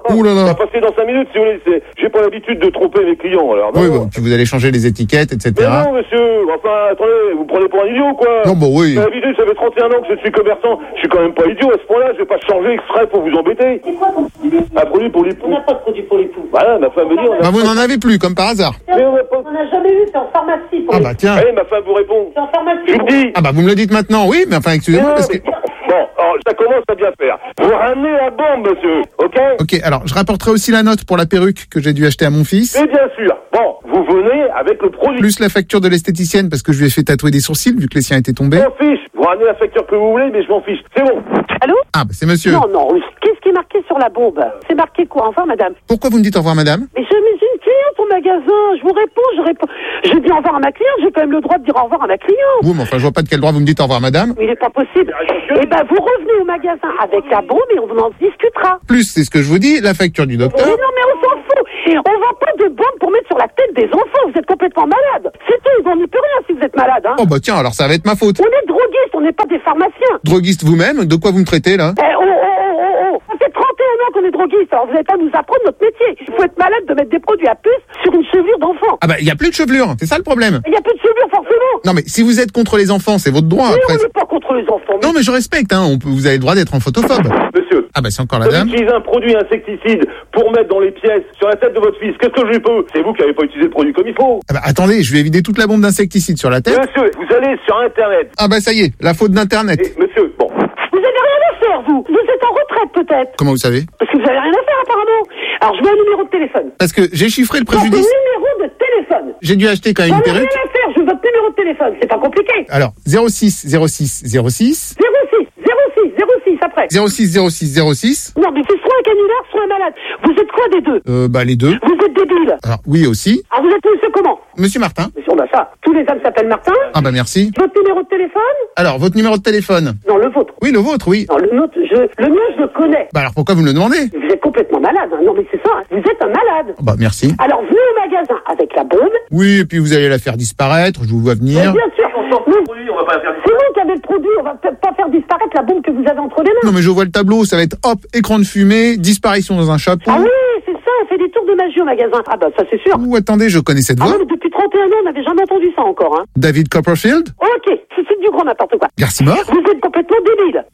Ouh là là. Ça va passer dans cinq minutes, si vous voulez. C'est... J'ai pas l'habitude de tromper mes clients, alors. Oui, bon, puis vous allez changer les étiquettes, et cetera. Mais non, monsieur. Enfin, attendez, vous prenez pour un idiot, quoi. Non, bon, oui. J'ai l'habitude, ça fait trente et un ans que je suis commerçant. Je suis quand même pas idiot à ce point-là. Je vais pas changer exprès pour vous embêter. C'est quoi ton produit? Un produit pour les poux. On n'a pas de produit pour les poux. Voilà, ma femme me dit. Bah, vous n'en avez plus, comme par hasard. Mais on n'a pas. On n'a jamais eu, c'est en pharmacie. Pour Ah, les bah, tiens. Allez, ma femme vous répond. C'est en pharmacie. Je vous dis. Ah, bah, vous me le dites maintenant, oui, mais enfin, excusez-moi, Non, parce que. mais- Bon, alors, ça commence à bien faire. Vous ramenez la bombe, monsieur. Ok? Ok, alors, je rapporterai aussi la note pour la perruque que j'ai dû acheter à mon fils. Mais bien sûr. Bon, vous venez avec le produit. Plus la facture de l'esthéticienne parce que je lui ai fait tatouer des sourcils vu que les siens étaient tombés. Je m'en fiche. Vous ramenez la facture que vous voulez, mais je m'en fiche. C'est bon. Allô? Ah, bah, c'est monsieur. Non, non. Qu'est-ce qui est marqué sur la bombe? C'est marqué quoi? Enfin, madame. Pourquoi vous me dites au revoir, madame? Mais je mais j'ai une cliente au magasin. Je vous réponds, je réponds. Je dis au revoir à ma cliente. J'ai quand même le droit de dire au revoir à ma cliente. Oui, mais enfin, je vois pas de quel droit vous me dites au revoir, madame. Mais il n'est pas possible. Eh ben, vous revenez au magasin avec la bombe et on en discutera. Plus, c'est ce que je vous dis, la facture du Mais docteur. non, mais on s'en fout. On vend pas de bombe pour mettre sur la tête des enfants. Vous êtes complètement malade. C'est tout. On n'y peut rien si vous êtes malade. Hein. Oh, bah, tiens, alors ça va être ma faute. On est droguistes, on n'est pas des pharmaciens. Droguiste vous-même, de quoi vous me traitez, là? Eh, oh, oh, oh, oh, oh. Ça fait trente et un ans qu'on est droguistes. Alors vous n'allez pas nous apprendre notre métier. Il faut être malade de mettre des produits à puce sur une chevelure d'enfant. Ah, bah, il y a plus de chevelure, c'est ça le problème. Il n'y a plus de chevelure, forcément. Non, mais si vous êtes contre les enfants, c'est votre droit, Mais après. on n'est pas contre les enfants. Non, mais je respecte, hein. On peut, vous avez le droit d'être en photophobe. Monsieur. Ah, bah, c'est encore la Vous dame. utilisez un produit insecticide pour mettre dans les pièces sur la tête de votre fils. Qu'est-ce que je lui peux? C'est vous qui n'avez pas utilisé le produit comme il faut. Ah, bah, attendez, je vais vider toute la bombe d'insecticide sur la tête. Monsieur, vous allez sur Internet. Ah, bah, ça y est, la faute d'Internet. Et, monsieur, bon. Vous avez rien à faire, vous. Vous êtes en retraite, peut-être. Comment vous savez? Parce que vous avez rien à faire, apparemment. Alors, je veux un numéro de téléphone. Parce que j'ai chiffré le Votre préjudice. numéro de téléphone. J'ai dû acheter quand même J'en une ai rien perruque. à faire. Je veux votre numéro de téléphone. C'est pas compliqué. Alors, zéro six zéro six zéro six. zéro six, zéro six, zéro six, après. zéro six zéro six zéro six. Non, mais c'est soit un canular, soit un malade. Vous êtes quoi des deux? Euh, bah, les deux. Vous êtes débile. Alors, oui aussi. Alors, vous êtes monsieur comment? Monsieur Martin. Monsieur, on a ça. Tous les hommes s'appellent Martin. Ah, bah, merci. Votre numéro de téléphone? Alors, votre numéro de téléphone? Non, le vôtre. Oui, le vôtre, oui. Non, le nôtre, je, le mien, je le connais. Bah, alors pourquoi vous me le demandez? Vous êtes complètement malade. Hein. Non, mais c'est ça. Hein. Vous êtes un malade. Bah, merci. Alors, venez au magasin avec la bombe. Oui, et puis vous allez la faire disparaître, je vous vois Mais venir. bien sûr, on s'en fout. On va pas faire c'est vous qui avez le produit. On va peut-être pas faire disparaître la bombe que vous avez entre les mains. Non, mais je vois le tableau, ça va être hop, écran de fumée, disparition dans un chapeau. Ah oui, c'est ça. On fait des tours de magie au magasin. Ah bah, ça, c'est sûr. Ou attendez, je connais cette Ah voix. non, mais depuis trente et un ans, on n'avait jamais entendu ça encore. Hein. David Copperfield. Ok, c'est c'est du gros n'importe quoi. Garcimore. Vous êtes complètement débile.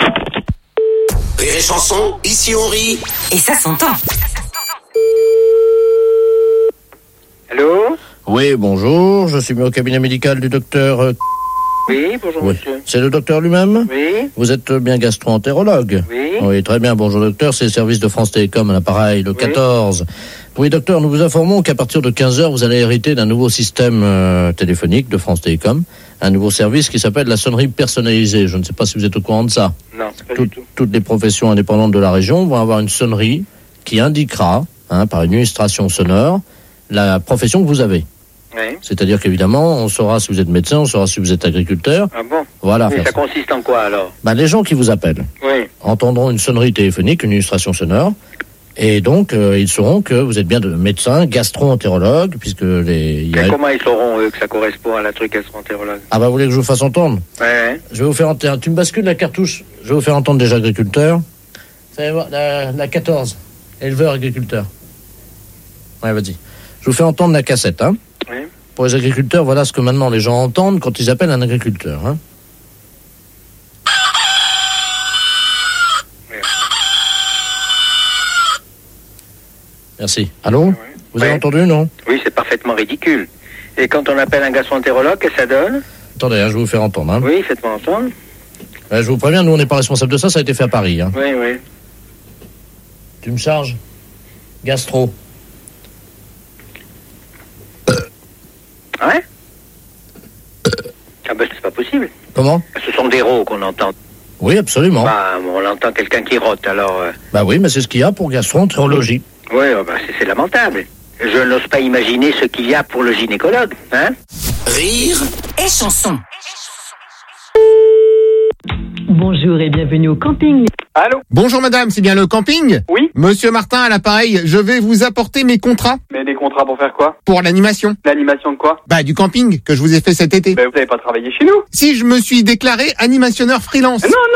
Rire et chanson, ici on rit. Et ça s'entend. Allô? Oui, bonjour, je suis mis au cabinet médical du docteur... euh, Oui, bonjour Oui. monsieur. C'est le docteur lui-même? Oui. Vous êtes bien gastro-entérologue? Oui. Oui, très bien, bonjour docteur, c'est le service de France Télécom à l'appareil, le quatorze. Oui, docteur, nous vous informons qu'à partir de quinze heures, vous allez hériter d'un nouveau système euh, téléphonique de France Télécom, un nouveau service qui s'appelle la sonnerie personnalisée. Je ne sais pas si vous êtes au courant de ça. Non, pas Tout- du tout. Toutes les professions indépendantes de la région vont avoir une sonnerie qui indiquera, hein, par une illustration sonore, la profession que vous avez. Oui. C'est-à-dire qu'évidemment, on saura si vous êtes médecin, on saura si vous êtes agriculteur. Ah bon? Voilà. Mais faire ça ça. consiste en quoi alors? Ben, les gens qui vous appellent Oui. entendront une sonnerie téléphonique, une illustration sonore, et donc euh, ils sauront que vous êtes bien de médecin, gastro-entérologue, puisque les... il y a- Mais comment ils sauront eux que ça correspond à la truc gastro-entérologue? Ah bah vous voulez que je vous fasse entendre? Ouais, ouais. Je vais vous faire entendre. Tu me bascules la cartouche. Je vais vous faire entendre déjà agriculteur. Vous allez voir, la, la quatorze. Éleveur agriculteur. Ouais, vas-y. Je vous fais entendre la cassette, hein. Oui. Pour les agriculteurs, voilà ce que maintenant les gens entendent quand ils appellent un agriculteur, hein. Merci. Allô? Vous avez Ouais. entendu, non? Oui, c'est parfaitement ridicule. Et quand on appelle un gastro-entérologue, qu'est-ce que ça donne? Attendez, hein, je vais vous faire entendre, hein. Oui, faites-moi entendre. Ouais, je vous préviens, nous on n'est pas responsable de ça, ça a été fait à Paris, hein. Oui, oui. Tu me charges? Gastro. Ouais? Ah ben c'est pas possible. Comment? Ce sont des rots qu'on entend. Oui, absolument. Bah, on entend quelqu'un qui rote, alors... euh, Bah oui, mais c'est ce qu'il y a pour gastro-entérologie. Oui, oh, bah, c'est c'est lamentable. Je n'ose pas imaginer ce qu'il y a pour le gynécologue, hein? Rire Et chanson. Bonjour et bienvenue au camping. Allô? Bonjour madame, c'est bien le camping? Oui. Monsieur Martin à l'appareil, je vais vous apporter mes contrats Mais des contrats pour faire quoi? pour l'animation. L'animation de quoi? Bah, du camping que je vous ai fait cet été. Ben, vous n'avez pas travaillé chez nous? Si je me suis déclaré animationneur freelance. Non,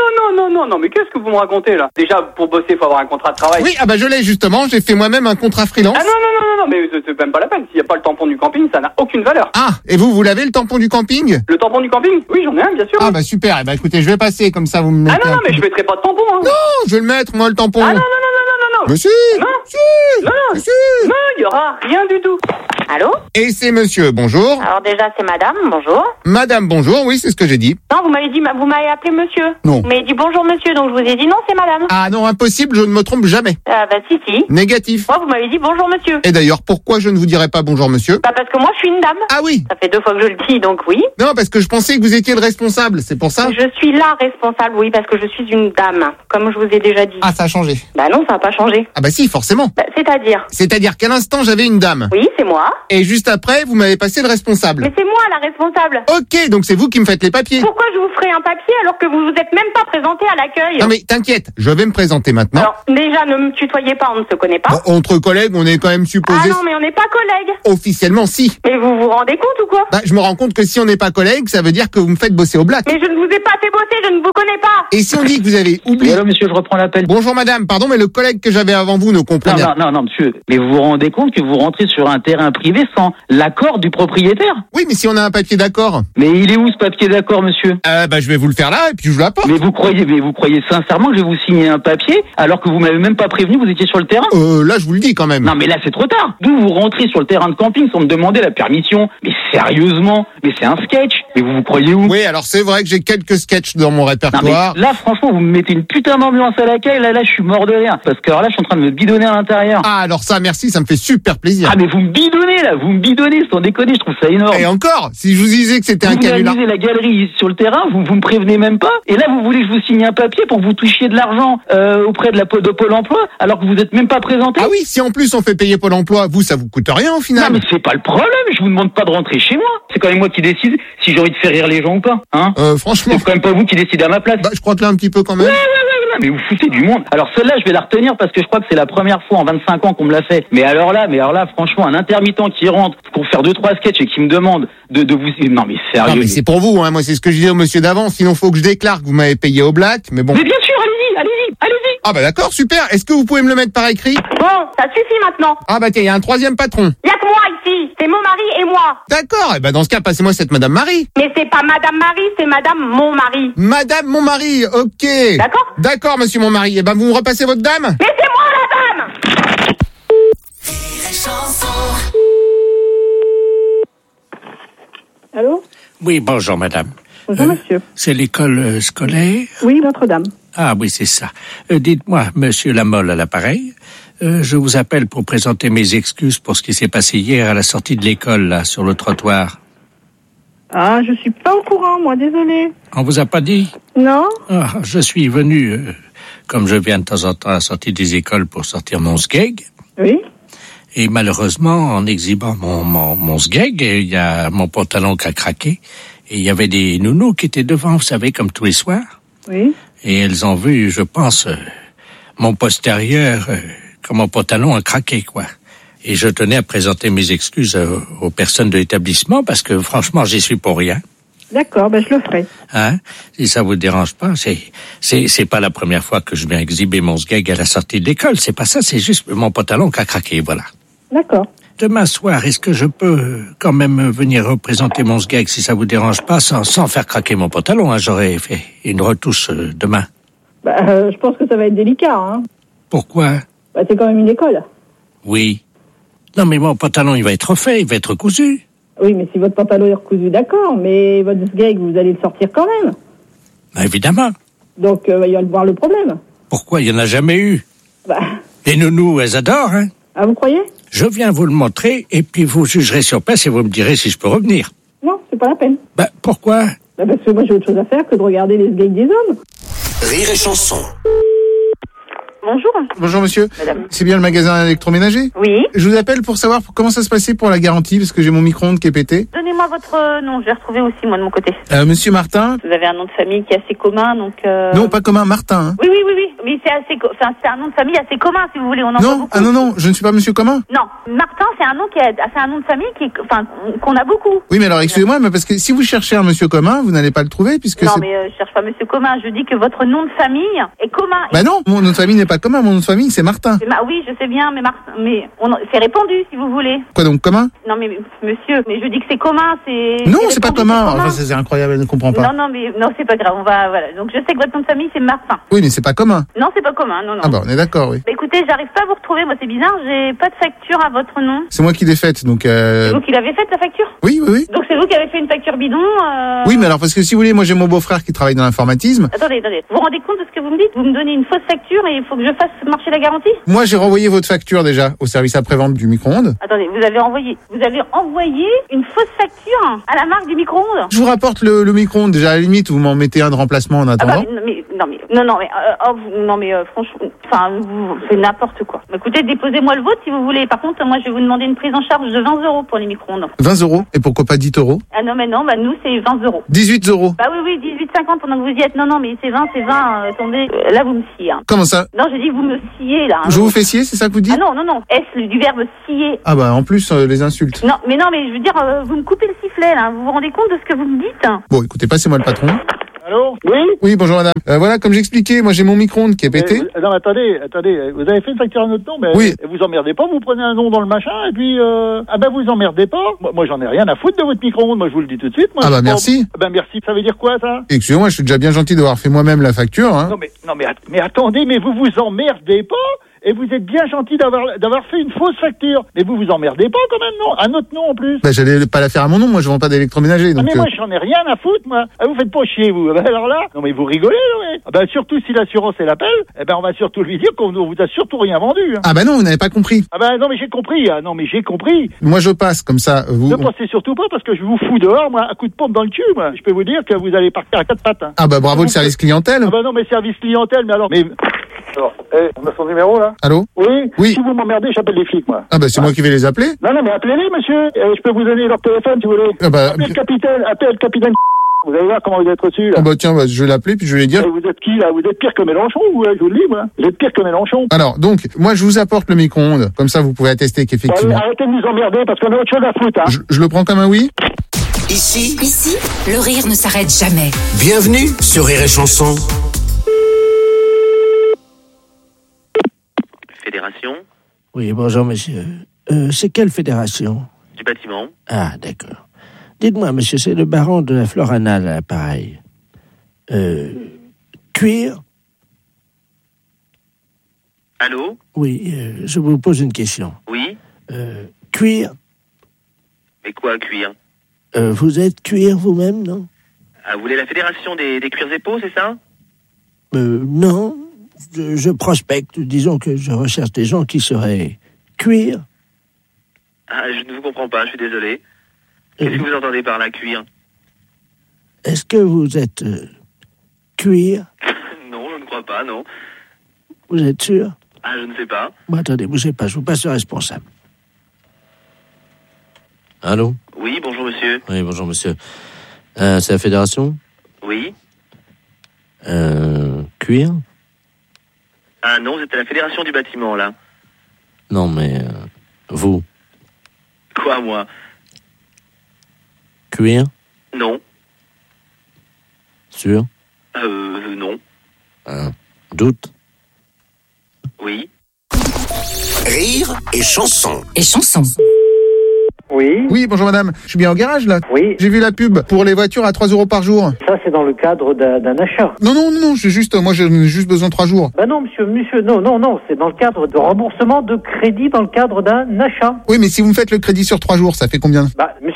non, non, non, non, mais qu'est-ce que vous me racontez là? Déjà, pour bosser, il faut avoir un contrat de travail. Oui, ah bah je l'ai justement, j'ai fait moi-même un contrat freelance. Ah non, non, non, non, non, mais c'est même pas la peine. S'il n'y a pas le tampon du camping, ça n'a aucune valeur. Ah, et vous, vous l'avez le tampon du camping? Le tampon du camping? Oui, j'en ai un, bien sûr. Ah bah super, eh bah écoutez, je vais passer, comme ça vous me mettez. Ah non, non, un mais peu je de- mettrai pas de tampon, hein. Non, je vais le mettre, moi, le tampon. Ah non, non, non, non, non, non, non. Mais si. Non. Si. Non, non. Si. Non, il y aura rien du tout. Allô? Et c'est monsieur, bonjour. Alors déjà, c'est madame, bonjour. Madame, bonjour, oui, c'est ce que j'ai dit. Non, vous m'avez dit, vous m'avez appelé monsieur. Non. Vous m'avez dit bonjour monsieur, donc je vous ai dit non, c'est madame. Ah non, impossible, je ne me trompe jamais. Ah bah si, si. Négatif. Moi, vous m'avez dit bonjour monsieur. Et d'ailleurs, pourquoi je ne vous dirais pas bonjour monsieur? Bah parce que moi, je suis une dame. Ah oui. Ça fait deux fois que je le dis, donc oui. Non, parce que je pensais que vous étiez le responsable, c'est pour ça. Je suis la responsable, oui, parce que je suis une dame, comme je vous ai déjà dit. Ah, ça a changé. Bah non, ça n'a pas changé. Ah bah si, forcément. Bah, c'est-à-dire? C'est-à-dire qu'à l'instant, j'avais une dame. Oui, c'est moi. Et juste après, vous m'avez passé le responsable. Mais c'est moi la responsable. Ok, donc c'est vous qui me faites les papiers. Pourquoi je vous ferai un papier alors que vous vous êtes même pas présenté à l'accueil? Non mais t'inquiète, je vais me présenter maintenant. Alors, déjà, ne me tutoyez pas, on ne se connaît pas. Bon, entre collègues, on est quand même supposé... Ah non, mais on n'est pas collègues. Officiellement, si. Mais vous vous rendez compte ou quoi? Bah, je me rends compte que si on n'est pas collègues, ça veut dire que vous me faites bosser au black. Mais je ne vous ai pas fait bosser, je ne vous connais pas. Et si on dit que vous avez oublié... Alors, monsieur, je reprends l'appel. Bonjour madame, pardon, mais le collègue que j'avais avant vous ne comprenait Non, non, non, non, monsieur. Mais vous vous rendez compte que vous rentrez sur un terrain privé sans l'accord du propriétaire? Oui, mais si on a un papier d'accord... Mais il est où ce papier d'accord, monsieur? Euh, bah, je vais vous le faire là, et puis je vous l'apporte. Mais vous croyez, mais vous croyez sincèrement que je vais vous signer un papier alors que vous m'avez même pas prévenu, vous étiez sur le terrain? Euh, là, je vous le dis quand même. Non, mais là, c'est trop tard. D'où vous rentrez sur le terrain de camping sans me demander la permission? Mais sérieusement? Mais c'est un sketch. Mais vous vous croyez où? Oui, alors c'est vrai que j'ai quelques sketchs dans mon répertoire. Non, mais là, franchement, vous me mettez une putain d'ambiance à l'accueil. Là, là, je suis mort de rire. Parce que alors là, je suis en train de me bidonner à l'intérieur. Ah, alors ça, merci, ça me fait super plaisir. Ah, mais vous me bidonnez, là. Vous me bidonnez, sans déconner. Je trouve ça énorme. Et encore, si je vous disais que c'était un Vous canular... amusez la galerie sur le terrain, vous, vous me prévenez même pas. Et là, vous voulez que je vous signe un papier pour que vous touchiez de l'argent euh, auprès de la de Pôle emploi, alors que vous êtes même pas présenté. Ah oui, si en plus on fait payer Pôle emploi, vous, ça vous coûte rien au final. Non, mais c'est pas le problème. Je vous demande pas de rentrer chez moi. C'est quand même moi qui décide si j'ai envie de faire rire les gens ou pas. Hein euh, franchement... C'est quand même pas vous qui décidez à ma place. Bah, je crois que là, un petit peu quand même. Ouais, ouais, ouais, ouais, mais vous foutez du monde. Alors celle-là, je vais la retenir parce que je crois que c'est la première fois en vingt-cinq ans qu'on me l'a fait. Mais alors là, mais alors là, franchement, un intermittent qui rentre pour faire deux, trois sketchs et qui me demande de, de vous... Non, mais sérieux. Non, mais c'est pour vous, hein. Moi, c'est ce que je disais au monsieur d'avant. Sinon, faut que je déclare que vous m'avez payé au black, mais bon. Mais bien sûr, allez-y, allez-y, allez-y. Ah bah d'accord, super. Est-ce que vous pouvez me le mettre par écrit? Bon, ça suffit maintenant. Ah bah tiens, il y a un troisième patron. Il y a que moi ici, c'est mon mari et moi. D'accord, et bah dans ce cas, passez-moi cette madame Marie. Mais c'est pas madame Marie, c'est madame mon mari. Madame mon mari, ok. D'accord. D'accord, monsieur mon mari. Et ben vous me repassez votre dame? Mais c'est moi la dame. Allô? Oui, bonjour madame. Bonjour monsieur. C'est l'école euh, scolaire? Oui, Notre-Dame. Ah oui, c'est ça. Euh, dites-moi, monsieur Lamolle à l'appareil, euh, je vous appelle pour présenter mes excuses pour ce qui s'est passé hier à la sortie de l'école, là, sur le trottoir. Ah, je suis pas au courant, moi, désolé. On vous a pas dit? Non? Ah, je suis venu, euh, comme je viens de temps en temps à la sortie des écoles pour sortir mon sgeg. Oui. Et malheureusement, en exhibant mon, mon, mon sgeg, il y a mon pantalon qui a craqué. Et il y avait des nounous qui étaient devant, vous savez, comme tous les soirs. Oui. Et elles ont vu, je pense, euh, mon postérieur, euh, que mon pantalon a craqué, quoi. Et je tenais à présenter mes excuses euh, aux personnes de l'établissement parce que, franchement, j'y suis pour rien. D'accord, ben je le ferai. Hein? Si ça vous dérange pas, c'est, c'est, c'est pas la première fois que je viens exhiber mon sgeg à la sortie de l'école. C'est pas ça, c'est juste mon pantalon qui a craqué, voilà. D'accord. Demain soir, est-ce que je peux quand même venir représenter mon sgeg si ça vous dérange pas, sans, sans faire craquer mon pantalon, hein? J'aurais fait une retouche euh, demain. Bah, euh, je pense que ça va être délicat, hein. Pourquoi? Bah, c'est quand même une école. Oui. Non, mais mon pantalon, il va être refait, il va être cousu. Oui, mais si votre pantalon est recousu, d'accord, mais votre sgeg, vous allez le sortir quand même. Bah, évidemment. Donc, euh, il va y avoir le problème. Pourquoi? Il y en a jamais eu. Bah. Les nounous, elles adorent, hein. Ah, vous croyez? Je viens vous le montrer, et puis vous jugerez sur place et vous me direz si je peux revenir. Non, c'est pas la peine. Bah, pourquoi? Bah, parce que moi, j'ai autre chose à faire que de regarder les sgegs des hommes. Rire et chanson. Bonjour. Bonjour monsieur. Madame. C'est bien le magasin électroménager? Oui. Je vous appelle pour savoir comment ça se passait pour la garantie, parce que j'ai mon micro-ondes qui est pété. Donnez-moi votre euh, nom, je vais retrouver aussi moi de mon côté. Euh, monsieur Martin? Vous avez un nom de famille qui est assez commun, donc... Euh... Non, pas commun, Martin. Hein. Oui, oui, oui, oui. Mais c'est assez, co- enfin, c'est un nom de famille assez commun, si vous voulez. On en voit Non, beaucoup. ah non, non, je ne suis pas monsieur commun. Non, Martin, c'est un nom qui est, c'est un nom de famille qui, est- enfin, qu'on a beaucoup. Oui, mais alors excusez-moi, mais parce que si vous cherchez un monsieur commun, vous n'allez pas le trouver, puisque Non, c'est... mais euh, je cherche pas monsieur commun. Je dis que votre nom de famille est commun. Bah non, mon nom de famille n'est pas commun, mon nom de famille c'est Martin. C'est ma- Oui, je sais bien, mais Martin, mais on, c'est répandu, si vous voulez. Quoi donc, commun? Non, mais monsieur, mais je dis que c'est commun, c'est. Non, c'est pas répandu, commun. c'est Enfin, c'est c'est incroyable, elle ne comprend pas. Non, non, mais non, c'est pas grave. On va, voilà. Donc je sais que votre nom de famille c'est Martin. Oui, mais c'est pas commun. Non, c'est pas commun. Non, non. Ah bah on est d'accord, oui. Bah, écoutez, j'arrive pas à vous retrouver. Moi, c'est bizarre. J'ai pas de facture à votre nom. C'est moi qui l'ai faite, donc... Euh... C'est vous qui l'avez faite la facture? Oui, oui, oui. Donc c'est vous qui avez fait une facture bidon. Euh... Oui, mais alors parce que si vous voulez, moi j'ai mon beau-frère qui travaille dans l'informatisme. Attendez, attendez. Vous vous rendez compte de ce que vous me dites? Vous me donnez une fausse facture et il faut que je fasse marcher la garantie? Moi j'ai renvoyé votre facture déjà au service après-vente du micro-ondes. Attendez, vous avez envoyé, vous avez envoyé une fausse facture à la marque du micro-ondes? Je vous rapporte le, le micro-ondes déjà, à la limite vous m'en mettez un de remplacement en Ah bah, attendant. non mais non mais non non mais euh, oh, vous- non mais euh, franchement, enfin vous c'est n'importe quoi. Bah, écoutez, déposez-moi le vôtre si vous voulez. Par contre, moi je vais vous demander une prise en charge de vingt euros pour les micro-ondes. vingt euros. Et pourquoi pas dix euros? Ah non mais non, bah nous c'est vingt euros. dix-huit euros. Bah oui oui, dix-huit cinquante pendant que vous y êtes. Non non mais c'est vingt, c'est vingt. Euh, attendez, euh, là vous me sciez. Hein. Comment ça? Non, j'ai dit vous me sciez là. hein. Je vous fais scier, c'est ça que vous dites? Ah non non non. Est-ce le- du verbe scier? Ah bah en plus euh, les insultes. Non mais non mais je veux dire, euh, vous me coupez le sifflet là. Vous vous rendez compte de ce que vous me dites? Bon écoutez, passez-moi le patron. Allô? Oui? Oui, bonjour madame. Euh, voilà, comme j'expliquais, moi j'ai mon micro-ondes qui est pété. Eh, non, mais attendez, attendez, vous avez fait une facture à notre nom, mais Oui. vous emmerdez pas, vous prenez un nom dans le machin, et puis, euh, ah ben vous emmerdez pas. Moi, moi, j'en ai rien à foutre de votre micro-ondes, moi je vous le dis tout de suite. Moi, Ah bah, je- merci. Ah ben merci, ça veut dire quoi ça? Excusez-moi, je suis déjà bien gentil d'avoir fait moi-même la facture. Hein. Non mais, non mais, att- mais attendez, mais vous vous emmerdez pas? Et vous êtes bien gentil d'avoir d'avoir fait une fausse facture. Mais vous vous emmerdez pas quand même, non? À notre nom en plus. Bah j'allais pas la faire à mon nom, moi je vends pas d'électroménager. Ah Donc, mais euh, moi j'en ai rien à foutre moi. Ah, vous faites pas chier vous. Ah, ben, alors là, non mais vous rigolez non mais. Ah, ben, surtout si l'assurance elle appelle, eh ben on va surtout lui dire qu'on ne vous a surtout rien vendu. Hein. Ah bah non, vous n'avez pas compris. Ah ben non mais j'ai compris. Ah, non mais j'ai compris. Moi je passe comme ça. Vous... Ne passez surtout pas parce que je vous fous dehors moi, un coup de pompe dans le cul moi. Je peux vous dire que vous allez partir à quatre pattes. Hein. Ah bah bravo le service clientèle. Ah ben non mais service clientèle mais alors. Mais alors, eh, on a son numéro là. Allô? Oui. Oui. Si vous m'emmerdez, j'appelle les flics moi. Ah bah c'est moi qui vais les appeler. Non non mais appelez-les monsieur. Euh, je peux vous donner leur téléphone si vous voulez. Ah bah, Appelez le capitaine. Appelez le capitaine. Vous allez voir comment vous êtes reçu là. Ah bah tiens, bah, je vais l'appeler puis je vais lui dire. Et vous êtes qui là? Vous êtes pire que Mélenchon, vous, je vous le dis moi. Vous êtes pire que Mélenchon. Alors donc, moi je vous apporte le micro-ondes. Comme ça vous pouvez attester qu'effectivement. Allez, arrêtez de nous emmerder parce qu'on a autre chose à foutre. Hein. Je, je le prends comme un oui. Ici, Ici, le rire ne s'arrête jamais. bienvenue sur Rire et Chanson. Fédération Oui, bonjour, monsieur. Euh, c'est quelle fédération? du bâtiment. Ah, d'accord. Dites-moi, monsieur, c'est le baron de la Floranale à l'appareil. Euh, cuir? Allô? Oui, euh, je vous pose une question. Oui? Euh, cuir? Mais quoi, cuir? Euh, vous êtes cuir vous-même, non? Ah, vous voulez la fédération des, des cuirs et peaux, c'est ça? Euh, non. Je, je prospecte. Disons que je recherche des gens qui seraient cuir. Ah, je ne vous comprends pas, je suis désolé. Qu'est-ce que vous entendez par là, cuir? Est-ce que vous êtes euh, cuir? Non, je ne crois pas, non. Vous êtes sûr? Ah, je ne sais pas. Bon, attendez, bougez pas, je vous passe le responsable. Allô? Oui, bonjour monsieur. Oui, bonjour monsieur. Euh, c'est la fédération? Oui? Euh, cuir? Ah non, vous êtes à la fédération du bâtiment, là. Non, mais euh, vous, Quoi, moi? cuir? Non. Sûr? Euh, non. Un doute? Oui. Rire et Chanson. Et chanson. Oui. Oui, bonjour madame. Je suis bien au garage là. Oui. J'ai vu la pub pour les voitures à trois euros par jour. Ça, c'est dans le cadre d'un d'un achat. Non, non, non, non, j'ai juste, moi j'ai juste besoin de trois jours. Ben non, monsieur, monsieur, non, non, non, c'est dans le cadre de remboursement de crédit dans le cadre d'un achat. Oui, mais si vous me faites le crédit sur trois jours, ça fait combien? Bah, monsieur,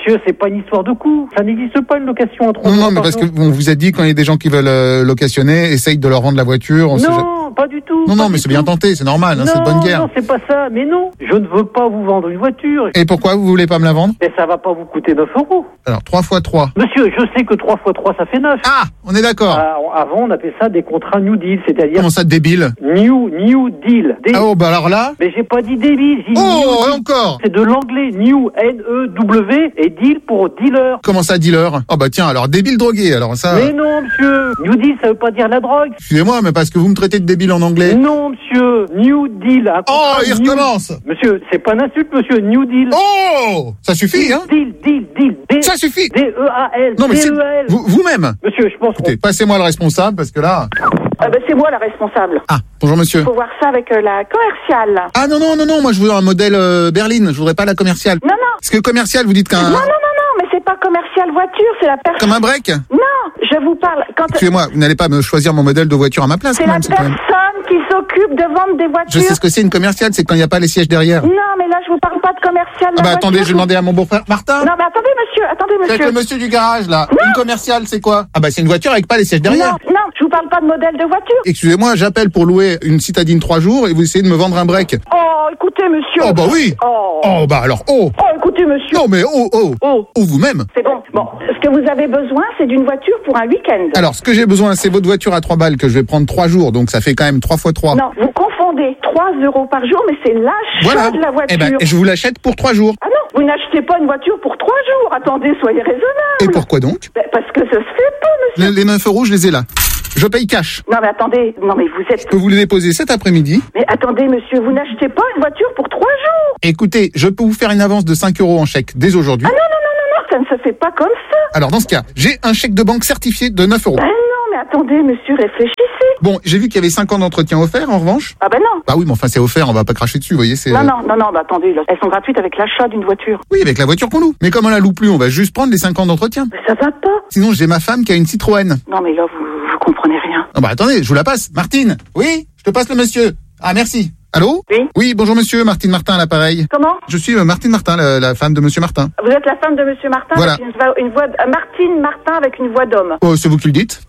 monsieur, c'est pas une histoire de coût. Ça n'existe pas une location à trois Non, jours non, mais par parce que jour. on vous a dit quand il y a des gens qui veulent euh, locationner, essaye de leur rendre la voiture. On sait jamais- Non, pas du tout. Non, pas non, mais du c'est bien tout. tenté, c'est normal, hein, c'est de bonne guerre. Non, c'est pas ça. Mais non, je ne veux pas vous vendre une voiture. Et pourquoi vous voulez pas me la vendre? Mais ça va pas vous coûter neuf euros. Alors, trois fois trois. Monsieur, je sais que trois fois trois, ça fait neuf. Ah, on est d'accord. Avant, on appelait ça des contrats New Deal, c'est-à-dire... Comment ça, débile? New, New Deal. Des- Ah, oh, bah alors là. Mais j'ai pas dit débile, j'ai dit Oh, New Deal. encore. C'est de l'anglais New, N E W, et Deal pour dealer. Comment ça, dealer? Oh, bah tiens, alors débile drogué, alors ça. Mais non, monsieur. New Deal, ça veut pas dire la drogue. Excusez-moi, mais parce que vous me traitez de débile en anglais. Non, monsieur. New Deal. un Oh, contrat il New- recommence. Monsieur, c'est pas une insulte, monsieur. New Deal. Oh, ça suffit, hein? Deal, deal, deal. D- Ça suffit. D E A L. Non, mais c'est D E A L. vous- vous-même. Monsieur, je pense qu'on... Écoutez, passez-moi le responsable, parce que là. Ah ben c'est moi la responsable. Ah, bonjour monsieur. Faut voir ça avec euh, la commerciale. Ah non, non, non, non, moi je veux un modèle euh, berline, je voudrais pas la commerciale. Non, non. Parce que commercial, vous dites qu'un... Non, non, non, non, mais c'est pas commercial voiture, c'est la personne. Comme un break? Non, je vous parle. Quand Excusez-moi, vous n'allez pas me choisir mon modèle de voiture à ma place, c'est quand la même, c'est quand même... personne qui s'occupe de vendre des voitures. Je sais ce que c'est une commerciale, c'est quand il n'y a pas les sièges derrière. Non, mais là je vous parle pas de commercial. Ah bah attendez, je vais demander à mon beau-frère. Martin? Non, mais attendez, monsieur, attendez, C'est avec monsieur. le monsieur du garage, là. Une commerciale, c'est quoi? Ah bah c'est une voiture avec pas les sièges derrière. Non, non, je vous parle pas de modèle de voiture. Excusez-moi, j'appelle pour louer une citadine trois jours et vous essayez de me vendre un break. Oh, écoutez, monsieur. Oh bah oui. Oh. Oh bah alors, oh. Oh, écoutez, monsieur. Non mais oh, oh. Oh. Oh vous-même. C'est bon. Bon, ce que vous avez besoin, c'est d'une voiture pour un week-end. Alors, ce que j'ai besoin, c'est votre voiture à trois balles que je vais prendre trois jours, donc ça fait quand même trois fois trois. Non, vous confondez trois euros par jour, mais c'est l'achat Voilà. de la voiture. Eh ben, je vous l'achète pour trois jours. Ah non, vous n'achetez pas une voiture pour trois jours. Attendez, soyez raisonnable. Et pourquoi donc? Ben, parce que ça se fait pas, monsieur. Les, les neuf euros, je les ai là. Je paye cash. Non, mais attendez, non, mais vous êtes... Je peux vous les déposer cet après-midi. Mais attendez, monsieur, vous n'achetez pas une voiture pour trois jours. Écoutez, je peux vous faire une avance de cinq euros en chèque dès aujourd'hui. Ah non, non, non, non, non, ça ne se fait pas comme ça. Alors, dans ce cas, j'ai un chèque de banque certifié de neuf euros. Ben non, mais attendez, monsieur, réfléchissez. Bon, j'ai vu qu'il y avait cinq ans d'entretien offert, en revanche. Ah ben non. Bah oui, mais enfin, c'est offert, on va pas cracher dessus, vous voyez, c'est... Non, non, non, non, bah attendez, là, elles sont gratuites avec l'achat d'une voiture. Oui, avec la voiture qu'on loue. Mais comme on la loue plus, on va juste prendre les cinq ans d'entretien. Mais ça va pas. Sinon, j'ai ma femme qui a une Citroën. Non, mais là, vous, vous comprenez rien. Ah bah attendez, je vous la passe. Martine. Oui, je te passe le monsieur. Ah, merci. Allô? Oui. Oui, bonjour monsieur, Martine Martin à l'appareil. Comment? Je suis euh, Martine Martin, la, la femme de monsieur Martin. Vous êtes la femme de monsieur Martin Voilà. avec une voix, une voix euh, Martine Martin avec une voix d'homme. Oh, c'est vous qui le dites?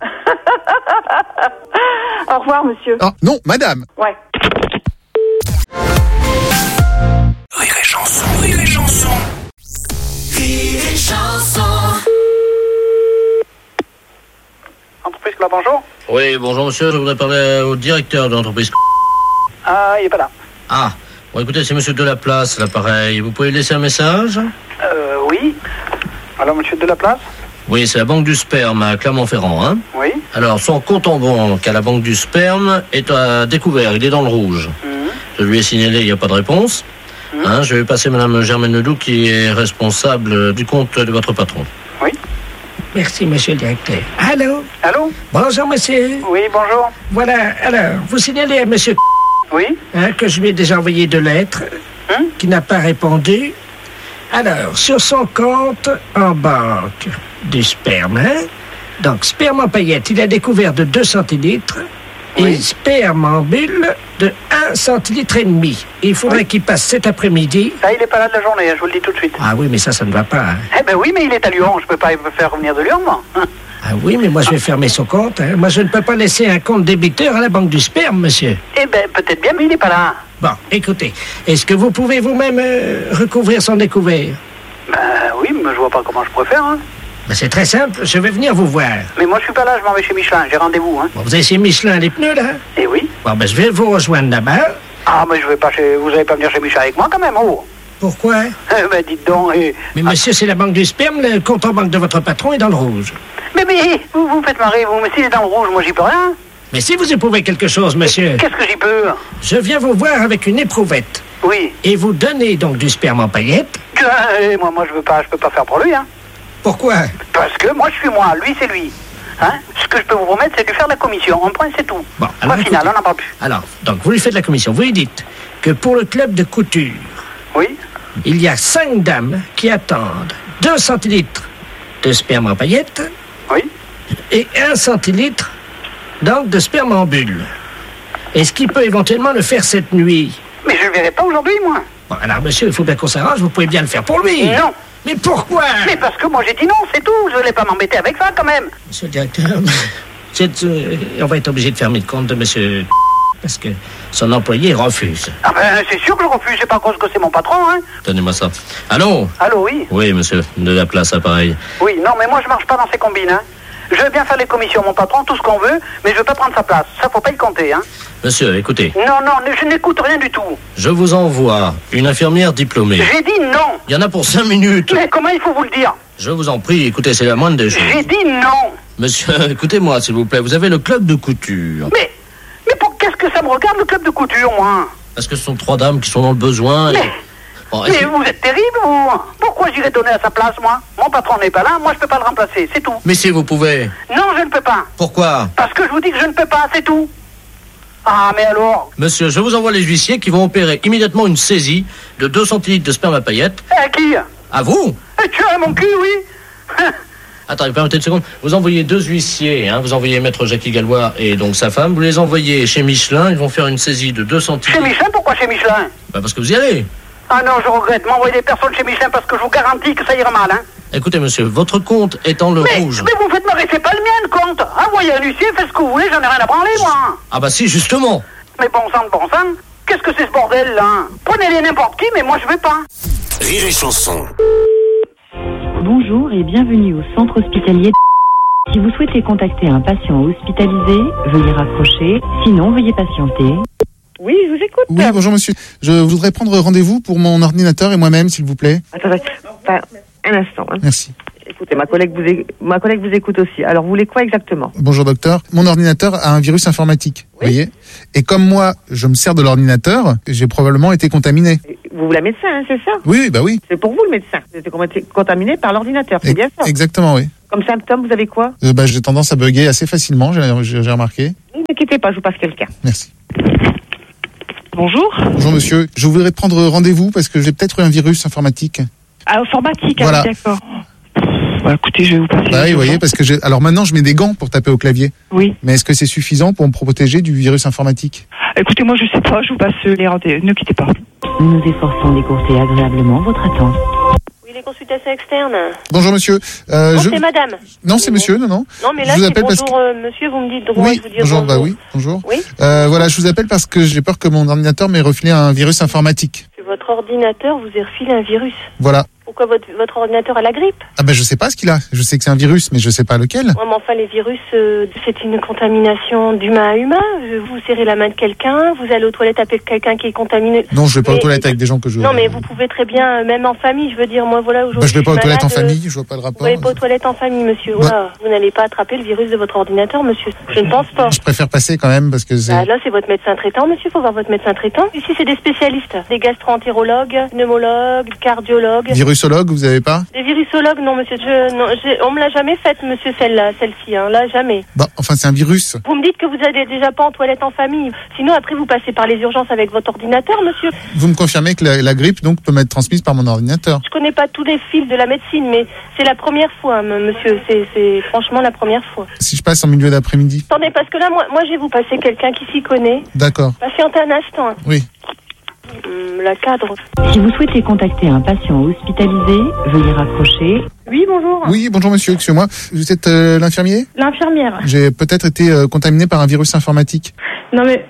Au revoir, monsieur. Ah, non, madame. Ouais. Rire et chanson, rire et chanson. Rire et chanson. Entreprise là, bonjour. Oui, bonjour monsieur, je voudrais parler au directeur de l'entreprise. Ah, il est pas là. Ah, bon écoutez, c'est monsieur Delaplace, l'appareil. Vous pouvez laisser un message? Euh, oui. Alors, monsieur Delaplace? Oui, c'est la Banque du Sperme à Clermont-Ferrand, hein? Oui. Alors, son compte en banque à la Banque du Sperme est à découvert, il est dans le rouge. Mhm. Je lui ai signalé, il n'y a pas de réponse. Mhm. Hein, je vais passer madame Germaine Ledoux qui est responsable du compte de votre patron. Oui. Merci, monsieur le directeur. Allô? Allô? Bonjour, monsieur. Oui, bonjour. Voilà, alors, vous signalez à monsieur Oui. hein, que je lui ai déjà envoyé deux lettres, Hein? qui n'a pas répondu. Alors, sur son compte en banque du sperme, hein? Donc, sperme en paillettes, il a découvert de deux centilitres et sperme en bulle de un centilitre et demi. Il faudrait qu'il passe cet après-midi. Ah, il est pas là de la journée, hein, je vous le dis tout de suite. Ah oui, mais ça, ça ne va pas. hein. Eh ben oui, mais il est à Lyon, je peux pas me faire revenir de Lyon, moi. Ah oui, mais moi, je vais fermer son compte. hein. Moi, je ne peux pas laisser un compte débiteur à la banque du sperme, monsieur. Eh ben, peut-être bien, mais il est pas là. Bon, écoutez, est-ce que vous pouvez vous-même euh, recouvrir son découvert? Ben oui, mais je vois pas comment je pourrais faire, hein. Ben, c'est très simple, je vais venir vous voir. Mais moi, je suis pas là, je m'en vais chez Michelin, j'ai rendez-vous, hein. Bon, vous avez chez Michelin les pneus, là? Eh oui. Bon, ben, je vais vous rejoindre là-bas. Ah, mais je vais pas chez... Vous allez pas venir chez Michelin avec moi, quand même, oh. Pourquoi? Eh ben, dites donc, et... Mais monsieur, c'est la banque du sperme, le compte en banque de votre patron est dans le rouge. Mais, mais, vous vous me faites marrer, vous, mais s'il est dans le rouge, moi, j'y peux rien. Mais si vous éprouvez quelque chose, monsieur... Qu'est-ce que j'y peux? Je viens vous voir avec une éprouvette. Oui. Et vous donnez donc du sperme en paillettes. Eh, moi, moi, je veux pas, je peux pas faire pour lui, hein. Pourquoi? Parce que moi, je suis moi, lui, c'est lui. Hein? Ce que je peux vous promettre, c'est de lui faire la commission. En point, c'est tout. Bon, alors, alors, final, écoutez. on n'en parle plus. Alors, donc, vous lui faites la commission. Vous lui dites que pour le club de couture... Oui. Il y a cinq dames qui attendent deux centilitres de sperme en paillettes. Oui. Et un centilitre, donc, de sperme en bulle. Est-ce qu'il peut éventuellement le faire cette nuit? Mais je le verrai pas aujourd'hui, moi. Bon, alors, monsieur, il faut bien qu'on s'arrange. Vous pouvez bien le faire pour lui. Non. Mais pourquoi? Mais parce que moi j'ai dit non, c'est tout. Je voulais pas m'embêter avec ça quand même. Monsieur le directeur, c'est, euh, on va être obligé de fermer le compte de monsieur parce que son employé refuse. Ah ben c'est sûr que je refuse, c'est pas à cause que c'est mon patron, hein. Donnez-moi ça. Allô? Allô, oui? Oui, monsieur, de la place, appareil. Oui, non, mais moi je marche pas dans ces combines, hein. Je veux bien faire les commissions, mon patron, tout ce qu'on veut, mais je veux pas prendre sa place. Ça, faut pas y compter, hein. Monsieur, écoutez. Non, non, je n'écoute rien du tout. Je vous envoie une infirmière diplômée. J'ai dit non. Il y en a pour cinq minutes. Mais comment il faut vous le dire? Je vous en prie, écoutez, c'est la moindre des choses. J'ai dit non. Monsieur, écoutez-moi, s'il vous plaît, vous avez le club de couture. Mais, mais pour qu'est-ce que ça me regarde, le club de couture, moi? Parce que ce sont trois dames qui sont dans le besoin. Mais, et... bon, mais vous êtes terrible, vous. Pourquoi j'irais donner à sa place, moi? Mon patron n'est pas là, moi je peux pas le remplacer, c'est tout. Mais si vous pouvez. Non, je ne peux pas. Pourquoi? Parce que je vous dis que je ne peux pas, c'est tout. Ah, mais alors? Monsieur, je vous envoie les huissiers qui vont opérer immédiatement une saisie de deux centilitres de sperme à paillettes. À qui? À vous? Et tu as mon cul, oui. Attendez, permettez une seconde. Vous envoyez deux huissiers, hein. Vous envoyez maître Jackie Gallois et donc sa femme. Vous les envoyez chez Michelin. Ils vont faire une saisie de deux centilitres. Chez Michelin? Pourquoi chez Michelin? Bah parce que vous y allez. Ah non, je regrette. M'envoyer des personnes chez Michelin parce que je vous garantis que ça ira mal, hein. Écoutez, monsieur, votre compte est en le mais, rouge. Mais vous faites marrer, c'est pas le mien, le compte. Envoyez un huissier, faites ce que vous voulez, j'en ai rien à branler, moi. Ah bah si, justement. Mais bon sang de bon sang, qu'est-ce que c'est ce bordel, là? Prenez-les n'importe qui, mais moi je vais pas. Rire et chanson. Bonjour et bienvenue au centre hospitalier. Si vous souhaitez contacter un patient hospitalisé, veuillez raccrocher, sinon veuillez patienter. Oui, je vous écoute. Oui, bonjour monsieur. Je voudrais prendre rendez-vous pour mon ordinateur et moi-même, s'il vous plaît. Attendez, pas un instant. Hein. Merci. Écoutez, ma collègue, vous é... ma collègue vous écoute aussi. Alors, vous voulez quoi exactement? Bonjour docteur. Mon ordinateur a un virus informatique, vous oui. voyez. Et comme moi, je me sers de l'ordinateur, j'ai probablement été contaminé. Vous, la médecin, hein, c'est ça? Oui, bah oui. C'est pour vous le médecin. Vous êtes contaminé par l'ordinateur, c'est e- bien ça? Exactement, oui. Comme symptôme, vous avez quoi? euh, bah, J'ai tendance à bugger assez facilement, j'ai, j'ai, j'ai remarqué. Ne vous inquiétez pas, je vous passe quelqu'un. Merci. Bonjour. Bonjour monsieur. Je voudrais prendre rendez-vous parce que j'ai peut-être eu un virus informatique. Ah, informatique, voilà. Ah, d'accord. Bah, écoutez, je vais vous passer. Bah oui, vous voyez, parce que j'ai. Alors maintenant, je mets des gants pour taper au clavier. Oui. Mais est-ce que c'est suffisant pour me protéger du virus informatique? Écoutez, moi, je sais pas. Je vous passe les rendez-vous. Ne quittez pas. Nous nous efforçons d'écourter agréablement votre attente. Oui, les consultations externes. Bonjour monsieur. Euh, non, je... c'est madame. Non, c'est mais monsieur, non, non. Non, mais là, je vous c'est appelle bonjour, parce que... euh, monsieur, vous me dites droit, oui, je vous dis bonjour, bonjour. bah oui, bonjour. Oui. Euh, voilà, je vous appelle parce que j'ai peur que mon ordinateur m'ait refilé un virus informatique. Que votre ordinateur vous ait refilé un virus. Voilà. Pourquoi votre, votre ordinateur a la grippe? Ah ben je sais pas ce qu'il a. Je sais que c'est un virus, mais je sais pas lequel. Ouais, mais enfin, les virus, euh, c'est une contamination d'humain à humain. Vous serrez la main de quelqu'un, vous allez aux toilettes avec quelqu'un qui est contaminé. Non, je vais pas mais, aux toilettes avec des gens que je... Non, mais vous pouvez très bien, euh, même en famille, je veux dire, moi voilà, aujourd'hui... Bah, je vais pas aux toilettes en malade, famille, je vois pas le rapport. Vous n'allez pas aux toilettes en famille, monsieur. Bah. Voilà, vous n'allez pas attraper le virus de votre ordinateur, monsieur. Je ne pense pas. Je préfère passer quand même parce que c'est... Bah, là, c'est votre médecin traitant, monsieur, faut voir votre médecin traitant. Ici, c'est des spécialistes. Des gastro-entérologues, pneumologues, cardiologues. Virusologue, vous avez pas? Des virusologues, non, monsieur. Je, non, je, on me l'a jamais faite, monsieur, celle-là, celle-ci, hein. Là, jamais. Bah, enfin, c'est un virus. Vous me dites que vous allez déjà pas en toilette en famille. Sinon, après, vous passez par les urgences avec votre ordinateur, monsieur. Vous me confirmez que la, la grippe, donc, peut m'être transmise par mon ordinateur? Je connais pas tous les fils de la médecine, mais c'est la première fois, hein, monsieur. C'est, c'est franchement la première fois. Si je passe en milieu d'après-midi? Attendez, parce que là, moi, moi, je vais vous passer quelqu'un qui s'y connaît. D'accord. Patientez un instant. Oui. Hum, la cadre. Si vous souhaitez contacter un patient hospitalisé, veuillez raccrocher. Oui, bonjour. Oui, bonjour monsieur, excusez-moi. Vous êtes euh, l'infirmier? L'infirmière. J'ai peut-être été euh, contaminé par un virus informatique. Non mais...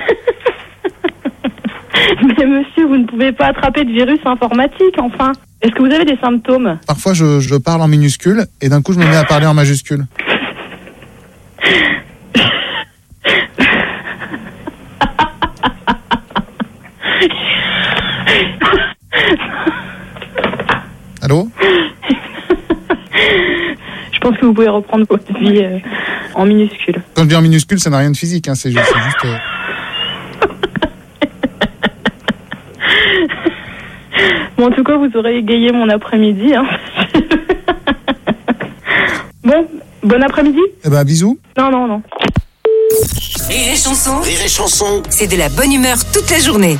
mais monsieur, vous ne pouvez pas attraper de virus informatique, enfin. Est-ce que vous avez des symptômes? Parfois, je, je parle en minuscule et d'un coup, je me mets à parler en majuscule. Allô? Je pense que vous pouvez reprendre votre vie euh, en minuscule. Quand je dis en minuscule, ça n'a rien de physique, hein, c'est juste... C'est juste euh... Bon, en tout cas, vous aurez égayé mon après-midi. Hein. Bon, bon après-midi. Eh ben, bisous. Non, non, non. Rire et chanson. Rire et chanson. C'est de la bonne humeur toute la journée.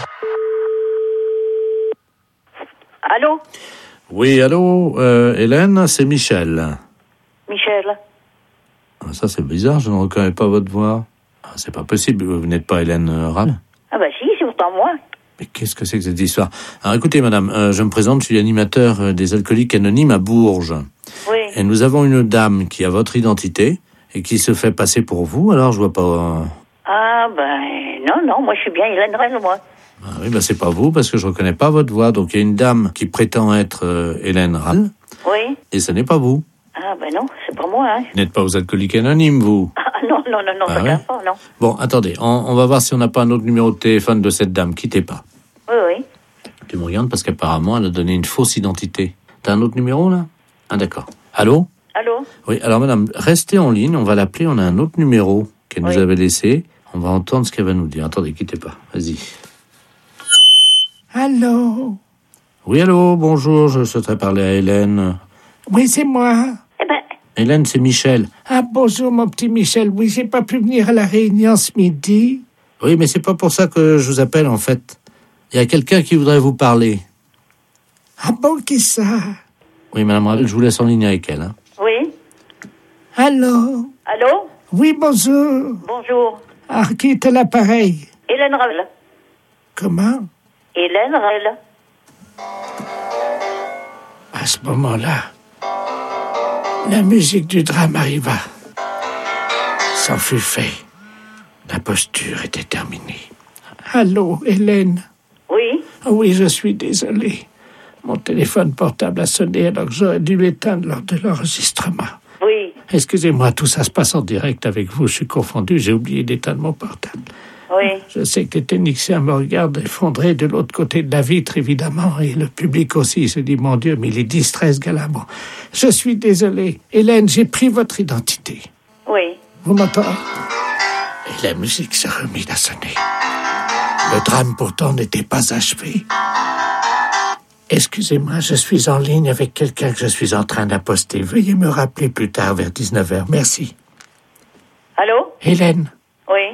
Allô? Oui, allô, euh, Hélène, c'est Michel. Michel. Ah, ça, c'est bizarre, je ne reconnais pas votre voix. Ah, c'est pas possible, vous n'êtes pas Hélène euh, Ram? Ah bah si, c'est pourtant moi. Mais qu'est-ce que c'est que cette histoire? Alors écoutez, madame, euh, je me présente, je suis l'animateur euh, des Alcooliques Anonymes à Bourges. Oui. Et nous avons une dame qui a votre identité et qui se fait passer pour vous, alors je vois pas... Euh... Ah, ben, non, non, moi je suis bien Hélène Rell, moi. Ah oui, ben c'est pas vous, parce que je reconnais pas votre voix. Donc il y a une dame qui prétend être euh, Hélène Rell. Oui. Et ce n'est pas vous. Ah, ben non, c'est pas moi, hein. Vous n'êtes pas aux Alcooliques Anonymes, vous. Ah, non, non, non, non, Ah ça ouais? ne pas, non. Bon, attendez, on, on va voir si on n'a pas un autre numéro de téléphone de cette dame. Quittez pas. Oui, oui. Tu me regardes parce qu'apparemment, elle a donné une fausse identité. T'as un autre numéro, là? Ah, d'accord. Allô? Allô? Oui, alors madame, restez en ligne, on va l'appeler, on a un autre numéro qu'elle Oui. nous avait laissé. On va entendre ce qu'elle va nous dire. Attendez, quittez pas. Vas-y. Allô? Oui, allô, bonjour, je souhaiterais parler à Hélène. Oui, c'est moi. Eh ben, Hélène, c'est Michel. Ah, bonjour, mon petit Michel. Oui, j'ai pas pu venir à la réunion ce midi. Oui, mais c'est pas pour ça que je vous appelle, en fait. Il y a quelqu'un qui voudrait vous parler. Ah bon, qui ça? Oui, madame, je vous laisse en ligne avec elle. Hein. oui. Allô? Allô? Oui, bonjour. Bonjour. Ah, qui est à l'appareil? Hélène Rell. Comment? Hélène Rell. À ce moment-là, la musique du drame arriva. C'en fut fait. La posture était terminée. Allô, Hélène? Oui. Oh oui, je suis désolé. Mon téléphone portable a sonné alors que j'aurais dû l'éteindre lors de l'enregistrement. Oui. Excusez-moi, tout ça se passe en direct avec vous. Je suis confondu, j'ai oublié d'éteindre mon portable. Oui. Je sais que les techniciens me regardent effondrés de l'autre côté de la vitre, évidemment, et le public aussi se dit, mon Dieu, mais il est distrait, ce gars-là. Bon, je suis désolé. Hélène, j'ai pris votre identité. Oui. Vous m'entendez? Et la musique se remit à sonner. Le drame, pourtant, n'était pas achevé. Excusez-moi, je suis en ligne avec quelqu'un que je suis en train d'apposter. Veuillez me rappeler plus tard vers dix-neuf heures. Merci. Allô? Hélène? Oui.